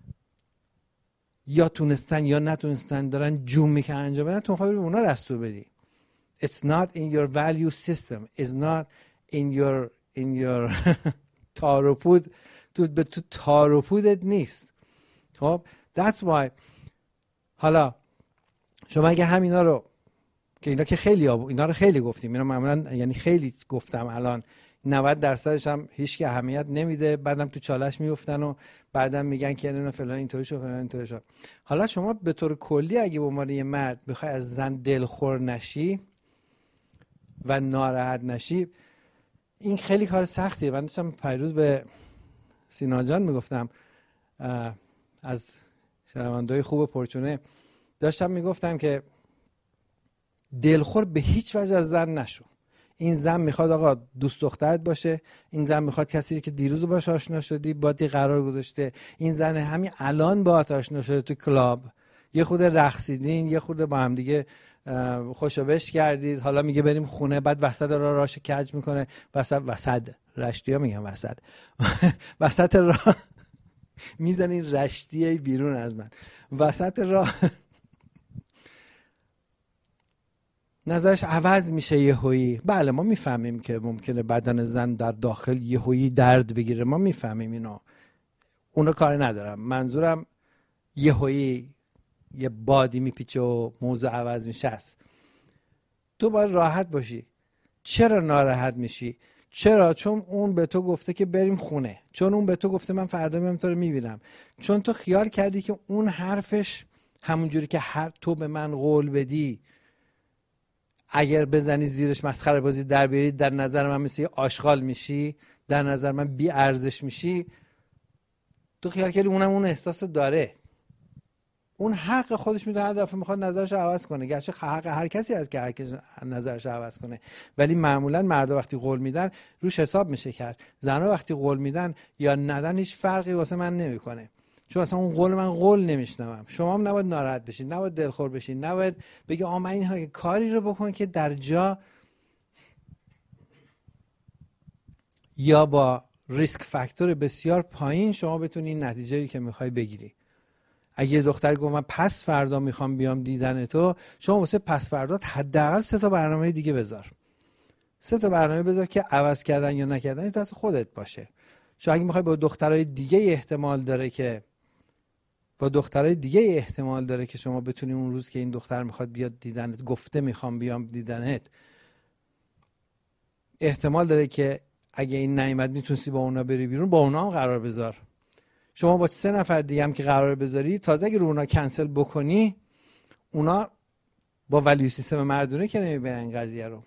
یا تونستن یا نتونستن دارن جون میکنن انجام بدن، تو خواهی به اونا دستور بدی. It's not in your value system. It's not in your تاروپود، تو تاروپودت نیست. خب that's why. حالا شما اگه همینا رو که اینا که اینا رو خیلی گفتیم، اینا معمولا یعنی خیلی گفتم، الان 90% هم هیچ که اهمیت نمیده، بعدم تو چالش میافتن و بعدم میگن که اینا فلان اینطوری شد فلان اینطوری شد. حالا شما به طور کلی اگه به عنوان یه مرد بخوای از زن دلخور نشی و ناراحت نشی، این خیلی کار سختیه. من داشتم پیروز به سینا جان میگفتم، از شنونده‌های خوب پرچونه داشتم میگفتم که دلخور به هیچ وجه از زن نشو. این زن میخواد آقا دوست دخترت باشه، این زن میخواد کسی که دیروز باهاش آشنا شدی باهات قرار گذاشته، این زن همین الان باهات آشنا شده تو کلاب، یه خود رقصیدین، یه خود با هم دیگه خوشو بش کردید، حالا میگه بریم خونه، بعد وسط راه راشو کج میکنه، وسط رشتیا میگم وسط وسط راه میزنین رشتیه بیرون از من، وسط راه نظرش عوض میشه یهویی. بله ما میفهمیم که ممکنه بدن زن در داخل یهویی درد بگیره، ما میفهمیم اینو، اونو کاری ندارم. منظورم یهویی یه بادی میپیچه و موضوع عوض میشه است. تو باید راحت باشی. چرا ناراحت میشی؟ چرا؟ چون اون به تو گفته که بریم خونه، چون اون به تو گفته من فردا میام تو رو میبینم، چون تو خیال کردی که اون حرفش همونجوری که تو به من قول بدی اگر بزنی زیرش مسخره بازی در بیاری، در نظر من مثل یه آشغال میشی، در نظر من بی ارزش میشی. تو خیال کردی اونم اون احساس داره، اون حق خودش میدونه، هر دفعه میخواد نظرش عوض کنه، گرچه حق هر کسی هست که هر کسی نظرش عوض کنه، ولی معمولا مردا وقتی قول میدن روش حساب میشه کرد. زنا وقتی قول میدن یا ندن هیچ فرقی واسه من نمیکنه، چون اصلا اون قول من قول نمیشنوم. شما هم نباید ناراحت بشین، نباید دلخور بشین، نباید بگی من این کاری رو بکن که در جا یا با ریسک فاکتور بسیار پایین شما بتونی این نتیجه‌ای که میخوای بگیری. اگه یه دختر گفت من پس فردا میخوام بیام دیدن تو، شما واسه پس فردا حداقل 3 تا برنامه دیگه بذار. 3 تا برنامه بذار که عوض کردن یا نکردن دست خودت باشه. چون اگه میخوای با دخترای دیگه احتمال داره که شما بتونی اون روز که این دختر میخواد بیاد دیدنت، گفته میخوام بیام دیدنت، احتمال داره که اگه این نیامد میتونستی با اونا بری بیرون، با اونا هم قرار بذار. شما با 3 نفر دیگه هم که قرار بذاری، تازه اگه رو اونا کنسل بکنی، اونا با ولیو سیستم مردونه که نمیبینن قضیه رو،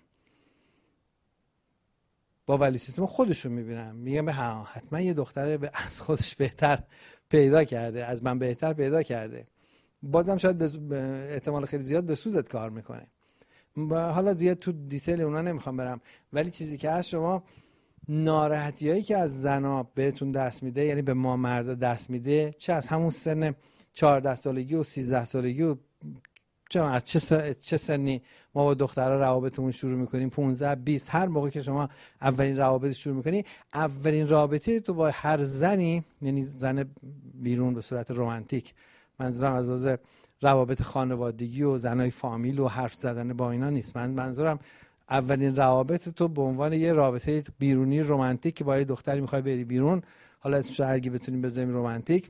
با ولیو سیستم خودشون میبینن، میگن به حتما یه دختر از خودش بهتر پیدا کرده، از من بهتر پیدا کرده، بازم شاید احتمال خیلی زیاد به سودت کار میکنه. حالا زیاد تو دیتیل اونا نمیخوام برم، ولی چیزی که هست، شما ناراحتیایی که از زنا بهتون دست میده، یعنی به ما مردا دست میده، چه از همون سن 14 سالگی و 13 سالگی و از چه سنی ما با دخترها روابطمون شروع میکنیم، 15 20، هر موقع که شما اولین روابط شروع میکنی، اولین رابطه تو با هر زنی، یعنی زن بیرون به صورت رمانتیک، منظورم از لحاظ روابط خانوادگی و زنای فامیل و حرف زدن با اینا نیست، منظورم اولین روابط تو به عنوان یه رابطه بیرونی رمانتیک که با یه دختری میخوای بری بیرون، حالا اسمش اگه بتونیم بذاریم رمانتیک،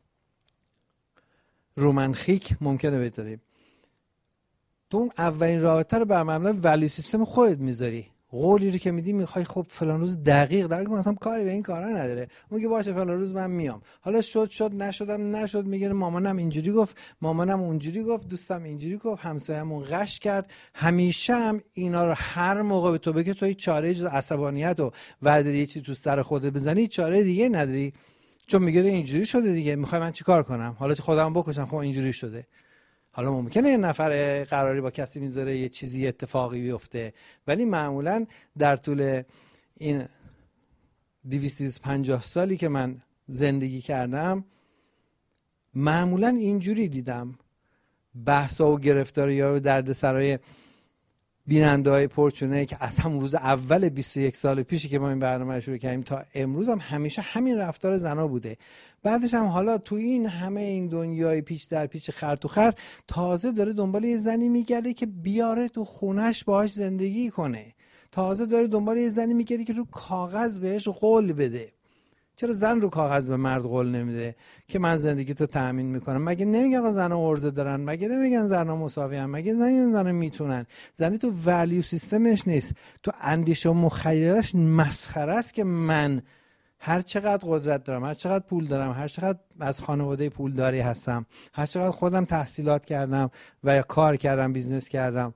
رومانخیک ممکنه بذاریم. تو اون اولین رابطه رو بر مبنای ولیو سیستم خودت میذاری، قولی رو که میدی میخوای خب فلان روز دقیق مثلا کاری به این کارا نداره، میگه باشه فلان روز من میام، حالا شد نشد، میگه مامانم اینجوری گفت، مامانم اونجوری گفت، دوستم اینجوری گفت، همسایه‌مون غش کرد. همیشه هم اینا رو هر موقع به تو بگه توی چاره جز عصبانیت و ورداری یه چیزی تو سر خودت بزنی، چاره دیگه نداری، چون میگه اینجوری شده دیگه، میخوای من چیکار کنم؟ حالا خودم بکشم، خب اینجوری شده. حالا ممکنه یه نفر قراری با کسی میذاره یه چیزی اتفاقی بیفته، ولی معمولا در طول این 250 سالی که من زندگی کردم، معمولا اینجوری دیدم بحثا و گرفتاری ها و دردسرای بیننده های پرچونه که از همون روز اول 21 سال پیشی که ما این برنامه رو شروع کردیم تا امروز هم همیشه همین رفتار زنا بوده. بعدش هم حالا تو این همه این دنیای پیچ در پیچ خر تو خر، تازه داره دنبال یه زنی میگرده که بیاره تو خونش باهاش زندگی کنه، تازه داره دنبال یه زنی میگرده که رو کاغذ بهش قول بده. چرا زن رو کاغذ به مرد قول نمیده که من زندگی تو تأمین میکنم؟ مگه نمیگن زن‌ها عرضه دارن؟ مگه نمیگن زن‌ها مساوی ان؟ مگه نمیگن زن‌ها میتونن؟ زنی تو ولیو سیستمش نیست، تو اندیشه و مخیلش مسخره است که من هر چقدر قدرت دارم، هر چقدر پول دارم، هر چقدر از خانواده پولداری هستم، هر چقدر خودم تحصیلات کردم و یا کار کردم، بیزنس کردم،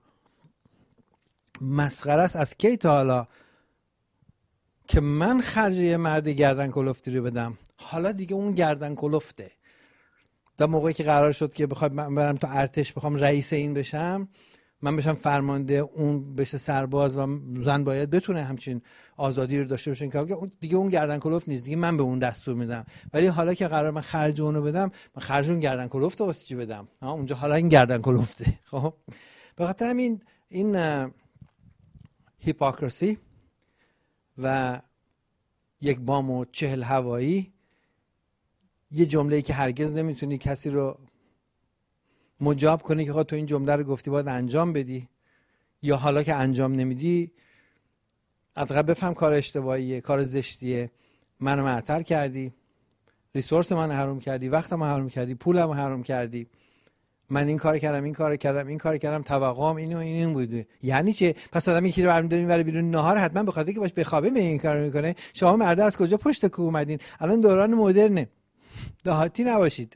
مسخره است از کی تا حالا که من خرج یه مرد گردن کلفتی رو بدم. حالا دیگه اون گردن کلفته. تا موقعی که قرار شد که بخوام برم تو ارتش بخوام رئیس این بشم، من بشم فرمانده، اون بشه سرباز و زن باید بتونه همچین آزادی رو داشته باشه که دیگه اون گردن کلفت نیست، دیگه من به اون دستور میدم. ولی حالا که قرار من خرج اونو بدم، من خرج اون گردن کلفت واسه چی بدم؟ اونجا حالا این گردن کلفته. خب به خاطر همین این هیپوکراسی و یک بام و 40 هوایی، یه جمله‌ای که هرگز نمیتونی کسی رو مجاب کنی که تو این جمله رو گفتی باید انجام بدی، یا حالا که انجام نمیدی حداقل بفهم کار اشتباهیه، کار زشتیه، منو معطل کردی، ریسورس منو حروم کردی، وقتمو حروم کردی، پولمو حروم کردی، من این کار کردم، توقعم این بوده. یعنی چه؟ پس آدم یکی رو برمی‌داریم برای بیرون نهار، حتما به خاطر که باش بخوابه این کارو میکنه. شما مردا از کجا پشت کو اومدین؟ الان دوران مدرنه، دهاتی نباشید.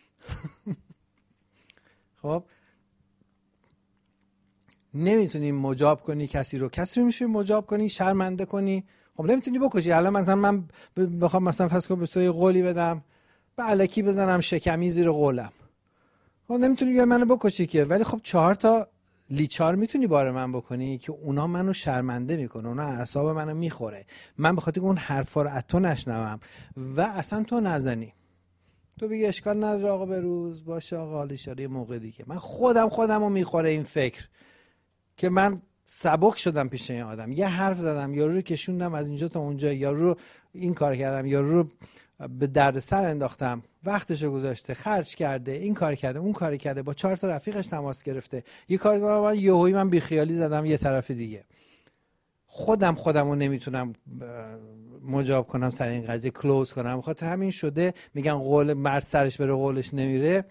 خب نمیتونی مجاب کنی کسی رو میشه مجاب کنی، شرمنده کنی. خب نمیتونی بکشی. الان مثلا من بخوام مثلا فرض کن به تو یه قولی بدم، به الکی بزنم شکمی زیر قولم، خب نمیتونی بیا منو بکشی که. ولی خب 4 تا لیچار میتونی بار من بکنی که اونا منو شرمنده میکنه، اونا اعصاب منو میخوره، من به خاطر اون حرفا رو از تو نشنوم و اصلا تو نزنی، تو بگی اشکال نداره آقا بروز باشه آقا حال اشاره موقع دیگه. من خودمو میخوره این فکر که من سبک شدم پیش این آدم، یه حرف زدم، یارو رو کشوندم از اینجا تا اونجا، یارو رو این کار کردم، یارو رو به دردسر انداختم، وقتشو گذاشته، خرج کرده، این کار کرده، اون کار کرده، با 4 تا رفیقش تماس گرفته، یه کار من یهویی من بیخیالی زدم یه طرف دیگه. خودمو نمیتونم مجاب کنم سر این قضیه، کلوز کنم. بخاطر همین شده میگن قول مرد سرش بره قولش نمیره.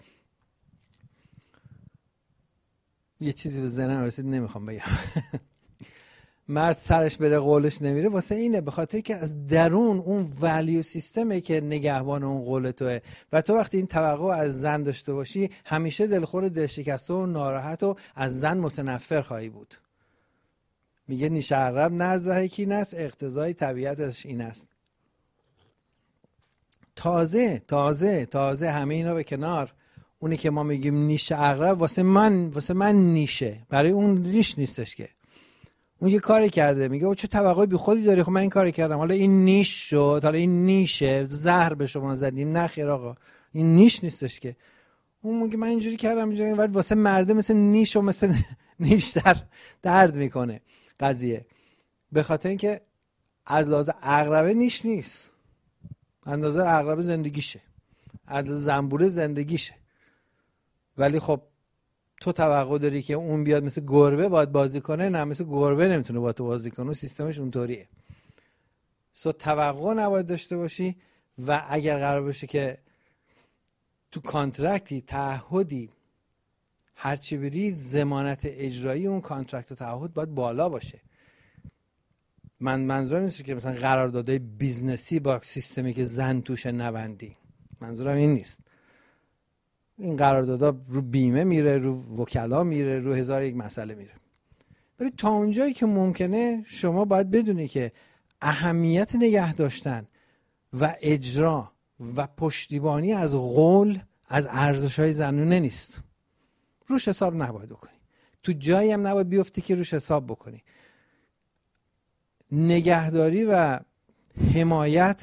یه چیزی به ذهنم رسید نمیخوام بگم. مرد سرش بره قولش نمیره واسه اینه، به خاطر که از درون اون ولیو سیستمه که نگهبان اون قول توه و تو وقتی این توقع از زن داشته باشی همیشه دلخور، دلشکسته و ناراحت و از زن متنفر خواهی بود. میگه نیش عقرب نزد کین است، اقتضای طبیعتش این است. تازه همه اینا به کنار، اونی که ما میگیم نیش عقرب واسه من نیشه، برای اون نیش نیستش که. اون یه کاری کرده، میگه او چه توقعی بی خودی داری، خب من این کاری کردم حالا این نیش شد، حالا این نیشه، زهر به شما زدیم. نه خیر آقا، این نیش نیستش که. اون میگه من اینجوری کردم ولی واسه مرده مثل نیش و مثل نیشتر درد میکنه قضیه، به خاطر اینکه از لحاظ عقربه نیش نیست، اندازه عقربه زندگیشه، اندازه زنبوره زندگیشه. ولی خب تو توقع داری که اون بیاد مثل گربه باید بازی کنه، نه مثل گربه نمیتونه با تو بازی کنه، سیستمش اونطوریه. توقع نباید داشته باشی و اگر قرار باشه که تو کانترکتی، تعهدی، هرچی بری، ضمانت اجرایی اون کانترکت و تعهد باید بالا باشه. منظورم نیست که مثلا قراردادهای بیزنسی با سیستمی که زن توشه نبندی، منظورم این نیست. این قراردادها رو بیمه میره، رو وکلا میره، رو 1001 مسئله میره. ولی تا اونجایی که ممکنه شما باید بدونی که اهمیت نگه داشتن و اجرا و پشتیبانی از قول از ارزش‌های زنونه نیست. روش حساب نباید بکنی، تو جایی هم نباید بیفتی که روش حساب بکنی. نگهداری و حمایت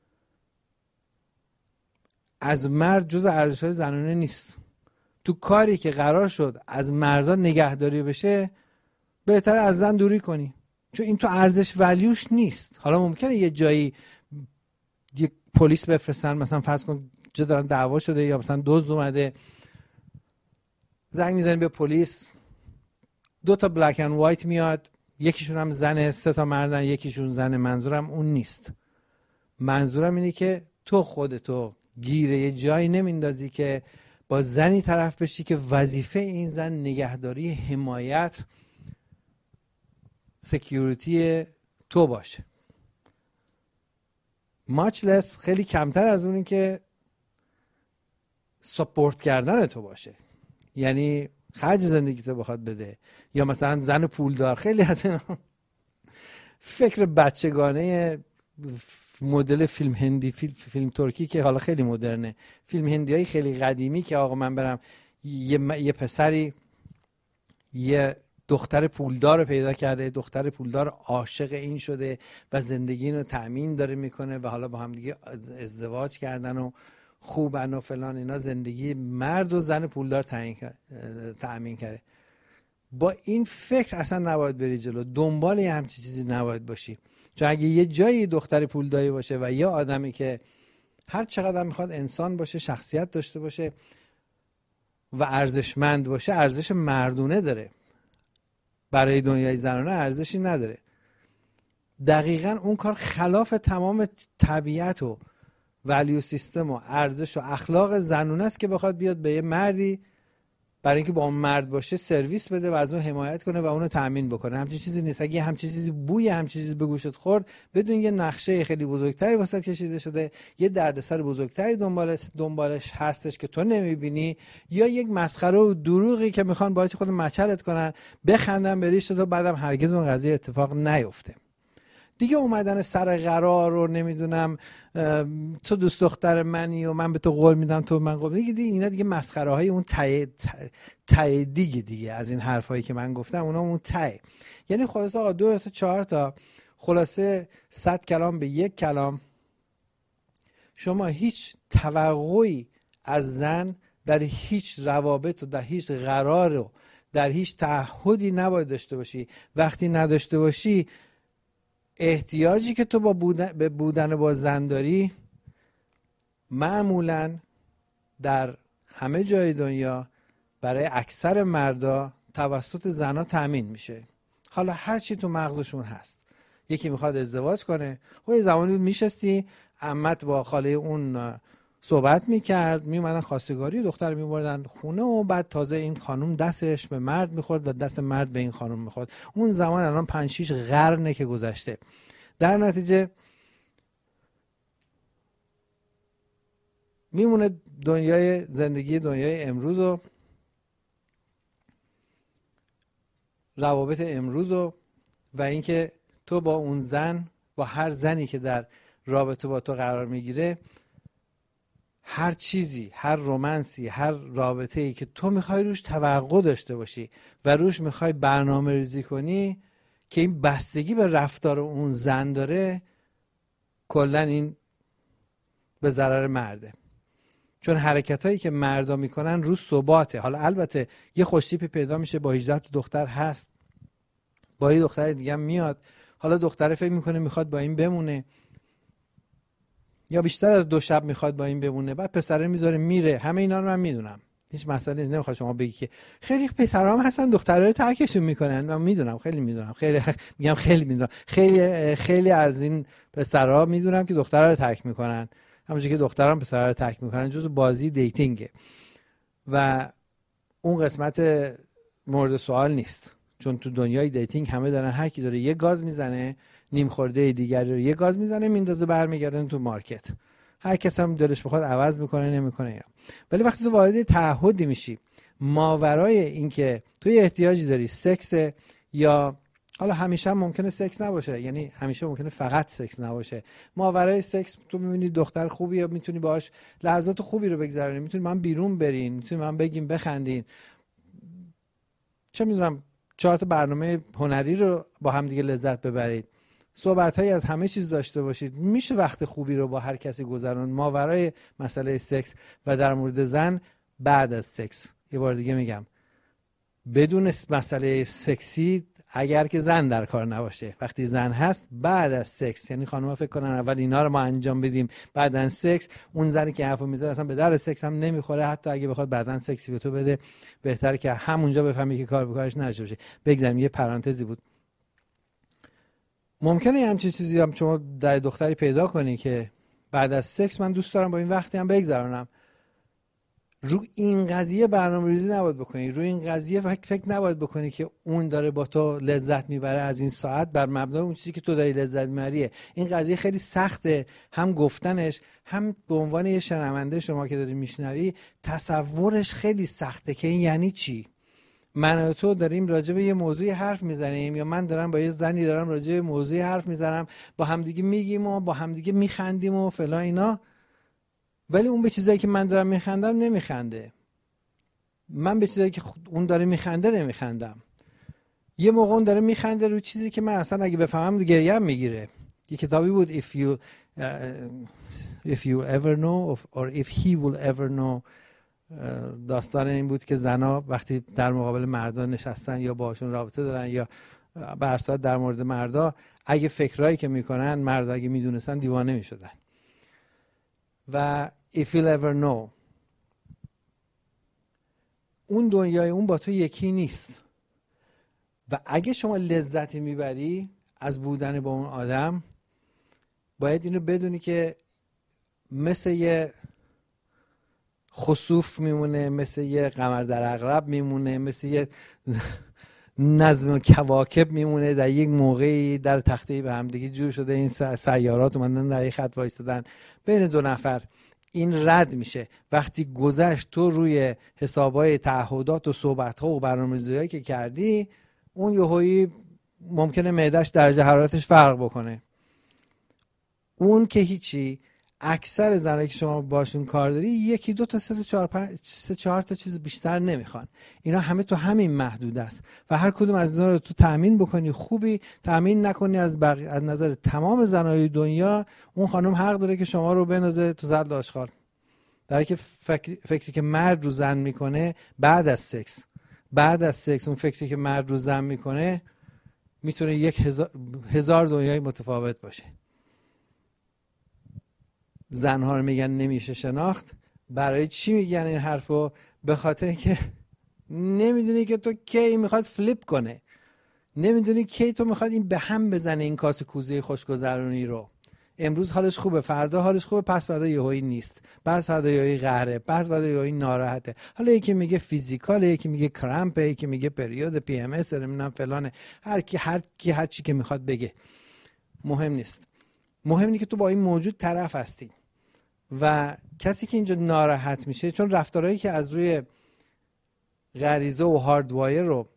از مرد جز ارزش‌های زنانه نیست. تو کاری که قرار شد از مردان نگهداری بشه بهتره از زن دوری کنی، چون این تو ارزش ولیوش نیست. حالا ممکنه یه جایی یک پلیس بفرستن، مثلا فرض کن جا دارن دعوا شده یا مثلا دزد اومده، زنگ میزنی به پلیس، 2 تا بلک اند وایت میاد، یکیشون هم زنه، 3 تا مردن، یکیشون زنه. منظورم اون نیست. منظورم اینه که تو خودتو گیره یه جایی نمیندازی که با زنی طرف بشی که وظیفه این زن نگهداری، حمایت، سکیوریتی تو باشه. much less، خیلی کمتر از اونی که سپورت کردن تو باشه، یعنی خرج زندگی تو بخواد بده. یا مثلا زن پولدار، خیلی از اینا فکر بچگانه مدل فیلم هندی، فیلم ترکی که حالا خیلی مدرنه، فیلم هندی های خیلی قدیمی که آقا من برم یه پسری یه دختر پولدار رو پیدا کرده، دختر پولدار عاشق این شده و زندگی رو تأمین داره میکنه و حالا با هم دیگه ازدواج کردن و خوبن و فلان اینا، زندگی مرد و زن پولدار تأمین کرده. با این فکر اصلا نباید بری جلو، دنبال یه همچین چیزی نباید باشی. چون اگه یه جایی دختر پولداری باشه و یه آدمی که هر چقدر میخواد انسان باشه، شخصیت داشته باشه و ارزشمند باشه، ارزش مردونه داره، برای دنیای زنانه ارزشی نداره. دقیقاً اون کار خلاف تمام طبیعت و ولیو سیستم و ارزش و اخلاق زنونه است که بخواد بیاد به یه مردی برای اینکه با اون مرد باشه سرویس بده و از اون حمایت کنه و اونو تامین بکنه. همچین چیزی نیست. اگه همچین چیزی بوی همچین چیزی به گوشت خورد، بدون یه نقشه خیلی بزرگتری واسط کشیده شده، یه دردسر بزرگتری دنبالش هستش که تو نمیبینی، یا یک مسخره و دروغی که میخوان باهاش خود مچلت کنن، بخندن به ریش تو، بعدم هرگز اون قضیه اتفاق نیفته. دیگه اومدن سر قرار رو نمیدونم تو دوست دختر منی و من به تو قول میدم تو من قول میدم، اینا دیگه مسخره های اون ته دیگه از این حرفایی که من گفتم، اونا اون ته. یعنی خلاصه آقا 2 تا 4 تا خلاصه 100 کلام به 1 کلام، شما هیچ توقعی از زن در هیچ روابط و در هیچ قرار و در هیچ تعهدی نباید داشته باشی. وقتی نداشته باشی، احتیاجی که تو به بودن با زن داری معمولاً در همه جای دنیا برای اکثر مردا توسط زنها تأمین میشه. حالا هر چی تو مغزشون هست. یکی میخواد ازدواج کنه، خب یه زمانی میشستی عمت با خاله اون صحبت میکرد، میومدن خواستگاری، دختر میبردن خونه و بعد تازه این خانم دستش به مرد میخورد و دست مرد به این خانم میخورد. اون زمان الان 5-6 قرنه که گذشته. در نتیجه میمونه زندگی دنیای امروز و روابط امروز و اینکه تو با اون زن، با هر زنی که در رابطه با تو قرار میگیره، هر چیزی، هر رومنسی، هر رابطه‌ای که تو میخوای روش توقع داشته باشی و روش میخوای برنامه ریزی کنی که این بستگی به رفتار اون زن داره، کلا این به ضرر مرده. چون حرکتایی که مردا میکنن رو ثباته. حالا البته یه خوشتیپی پیدا میشه، با 18 تا دختر هست، با یه دختر دیگه هم میاد، حالا دختره فکر میکنه میخواد با این بمونه یا بیشتر از 2 شب میخواد با این بمونه، بعد پسره میذاره میره. همه اینا رو من میدونم، هیچ مسئله نیست. نمیخواد شما بگی که خیلی پسرام هستن دخترها رو ترکشون میکنن. من میدونم، خیلی میدونم، خیلی میدونم، خیلی از این پسرها میدونم که دخترها رو ترک میکنن، همونجوری که دختران پسرها رو ترک میکنن. جزو بازی دیتینگه و اون قسمت مورد سوال نیست. چون تو دنیای دیتینگ همه دارن، هر کی داره یه گاز میزنه، نیم خورده دیگری رو یه گاز میزنه، میندازه برمیگردن تو مارکت. هر کس هم دلش بخواد عوض میکنه نمیکنه اینا. ولی وقتی تو وارد تعهدی میشی، ماورای این که تو یه احتیاجی داری، سکس، یا حالا همیشه هم ممکنه سکس نباشه، یعنی همیشه ممکنه فقط سکس نباشه، ماورای سکس تو میبینی دختر خوبی یا میتونی باهاش لحظات خوبی رو بگذرونی، میتونی من بیرون برین، میتونی من بگیم بخندین، چه میدونم 4 تا برنامه هنری رو با هم دیگه لذت ببرید، صحبت‌هایی از همه چیز داشته باشید. میشه وقت خوبی رو با هر کسی گذرون ماورای مسئله سکس. و در مورد زن بعد از سکس، یه بار دیگه میگم، بدون مسئله سکسی اگر که زن در کار نباشه، وقتی زن هست بعد از سکس، یعنی خانم‌ها فکر کنن اول اینا رو ما انجام بدیم بعدن سکس، اون زنی که حرفو میزنه اصلا به در سکس هم نمیخوره. حتی اگه بخواد بعدن سکسی به تو بده، بهتره که همونجا بفهمی که کار به کارش نداشته باشه. بگذاریم، یه پرانتزی بود. ممکنه همچین چیزی هم شما در دختری پیدا کنی که بعد از سکس من دوست دارم با این وقتی هم بگذرونم. رو این قضیه برنامه‌ریزی نباید بکنی، رو این قضیه فکر نباید بکنی که اون داره با تو لذت میبره از این ساعت بر مبنای اون چیزی که تو داری لذت میبریه. این قضیه خیلی سخته، هم گفتنش، هم به عنوان یه شنونده شما که داری میشنوی تصورش خیلی سخته که این یعنی چی. من و تو داریم راجع به یه موضوعی حرف میزنیم، یا من دارم با یه زنی دارم راجع به موضوعی حرف میزنم، با همدیگه میگیم و با همدیگه میخندیم و فلان اینا، ولی اون به چیزایی که من دارم میخندم نمیخنده. من به چیزایی که اون داره میخنده نمیخندم. یه موقع اون داره میخنده رو چیزی که من اصلا اگه بفهمم گریم میگیره. یه کتابی بود if you ever know or if he will ever know. داستان این بود که زنا وقتی در مقابل مردا نشستن یا باشون رابطه دارن یا به هر صورت در مورد مردا، اگه فکرایی که میکنن مردا اگه میدونستن دیوانه میشدن. و if you'll ever know، اون دنیای اون با تو یکی نیست. و اگه شما لذتی میبری از بودن با اون آدم، باید اینو بدونی که مثل یه خسوف میمونه، مثل یه قمر در عقرب میمونه، مثل یه نظم کواکب میمونه. در یک موقعی در تخته به هم دیگه جور شده، این سیارات اومدن در یک خط وایستادن بین دو نفر، این رد میشه. وقتی گذشت تو روی حسابای تعهدات و صحبت‌ها و برنامه‌ریزی‌هایی که کردی، اون یهویی ممکنه معده‌اش درجه حرارتش فرق بکنه. اون که هیچی. اکثر زنایی که شما باشون کار داری یکی دو تا سه چهار تا چیز بیشتر نمیخوان. اینا همه تو همین محدود است و هر کدوم از اینا رو تو تأمین بکنی خوبی، تأمین نکنی از نظر تمام زنای دنیا، اون خانم حق داره که شما رو بندازه تو زد آشغال. در که فکری که مرد رو زن میکنه بعد از سکس اون فکری که مرد رو زن میکنه میتونه 1000 دنیای متفاوت باشه. زنها رو میگن نمیشه شناخت. برای چی میگن این حرفو؟ به خاطر که نمیدونی که تو کی میخواد فلیپ کنه، نمیدونی کی تو میخواد این به هم بزنه این کاسه کوزه خوشگذرونی رو. امروز حالش خوبه، فردا حالش خوبه، پس فردا یهویی نیست، پس فردا یهویی قهره، پس فردا یهویی ناراحته. حالا یکی میگه فیزیکاله، یکی میگه کرامپ، یکی میگه پریود پی ام اس، نمیدونم فلانه. هر چی که میخواد بگه، مهم نیست. مهم اینه که تو با این موجود طرف هستی. و کسی که اینجا ناراحت میشه چون رفتارهایی که از روی غریزه و هاردوایر رو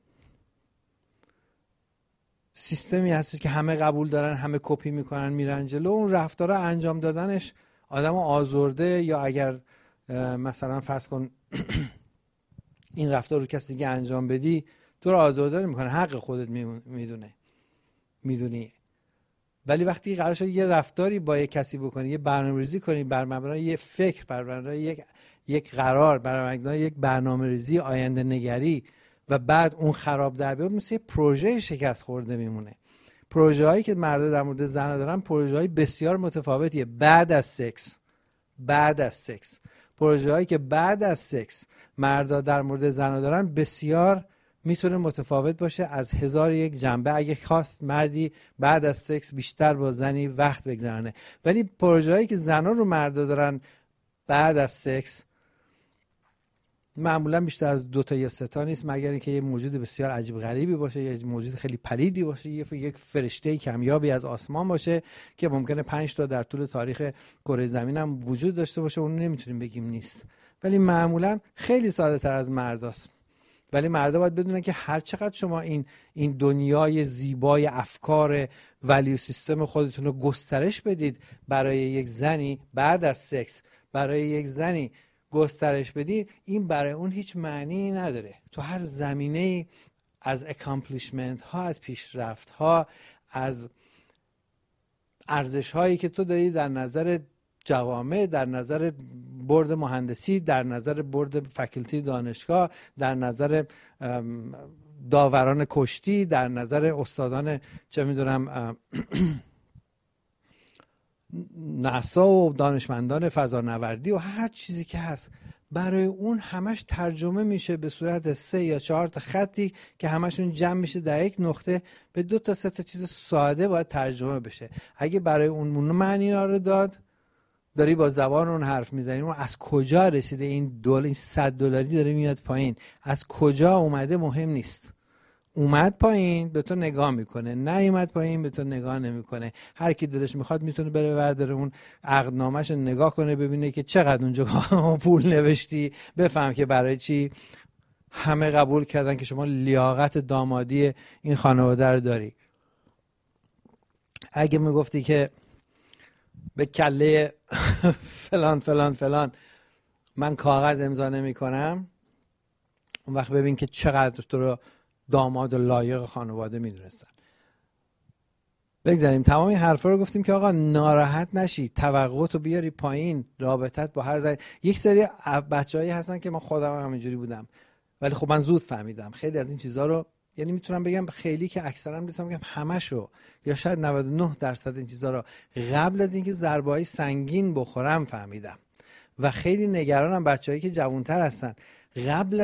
سیستمی هستش که همه قبول دارن، همه کپی میکنن، میرن جلو، اون رفتارها انجام دادنش آدمو آزرده. یا اگر مثلا فرض کن این رفتار رو کسی دیگه انجام بدی، تو رو آزرده نمیکنه، حق خودت میدونی. ولی وقتی قرار شد یه رفتاری با یه کسی بکنی، یه برنامه‌ریزی کنی بر مبنای یه فکر، بر مبنای یک قرار، بر مبنای یک برنامه‌ریزی آینده نگری، و بعد اون خراب در بیاد، مثل یه پروژه شکست خورده میمونه. پروژه هایی که مردا در مورد زنا دارن پروژه های بسیار متفاوتیه. بعد از سکس پروژه هایی که بعد از سکس مردا در مورد زنا دارن بسیار میتونه متفاوت باشه از 1001 جنبه. اگه خواست مردی بعد از سکس بیشتر با زنی وقت بگذرونه، ولی پروژه هایی که زنا رو مردا دارن بعد از سکس معمولا بیشتر از 2 تا یا 3 تا نیست، مگر اینکه یه موجود بسیار عجیب غریبی باشه، یه موجود خیلی پلیدی باشه، یک فرشته کمیابی از آسمان باشه که ممکنه 5 تا در طول تاریخ کره زمین هم وجود داشته باشه، اون نمیتونیم بگیم نیست. ولی معمولا خیلی ساده تر از مرداست. ولی مردا باید بدونن که هر چقدر شما این دنیای زیبای افکار ولیو سیستم خودتون رو گسترش بدید برای یک زنی بعد از سکس، برای یک زنی گسترش بدی، این برای اون هیچ معنی نداره. تو هر زمینه از اکامپلیشمنت ها، از پیشرفت ها، از ارزش هایی که تو داری در نظر جوامع، در نظر بورد مهندسی، در نظر بورد فکلتی دانشگاه، در نظر داوران کشتی، در نظر استادان چه میدونم ناسا و دانشمندان فضانوردی و هر چیزی که هست، برای اون همش ترجمه میشه به صورت 3 یا 4 تا خطی که همشون جمع میشه در یک نقطه به 2 تا 3 تا چیز ساده باید ترجمه بشه. اگه برای اون معنی رو داد، داری با زبان اون حرف میزنی، اون از کجا رسیده این $100 داره میاد پایین، از کجا اومده مهم نیست. اومد پایین به تو نگاه میکنه، نیومد پایین به تو نگاه نمیکنه. هر کی دلش میخواد میتونه بره برداره اون عقدنامه‌شو نگاه کنه، ببینه که چقدر اونجا پول نوشتی، بفهم که برای چی همه قبول کردن که شما لیاقت دامادی این خانواده رو داری. اگه میگفتی که به کله فلان فلان فلان من کاغذ امضا نمی‌کنم، اون وقت ببین که چقدر تو رو داماد و لایق خانواده میدونستن. بگذاریم تمام این حرفا رو گفتیم که آقا ناراحت نشی، توقعاتو بیاری پایین، رابطت با هر یک سری بچه‌هایی هستن که من خودم همینجوری بودم، ولی خب من زود فهمیدم خیلی از این چیزها رو، یعنی میتونم بگم خیلی که اکثرا میتونم بگم همشو یا شاید 99% این چیزها رو قبل از اینکه ضربه‌های سنگین بخورم فهمیدم. و خیلی نگرانم بچه‌هایی که جوان‌تر هستن، قبل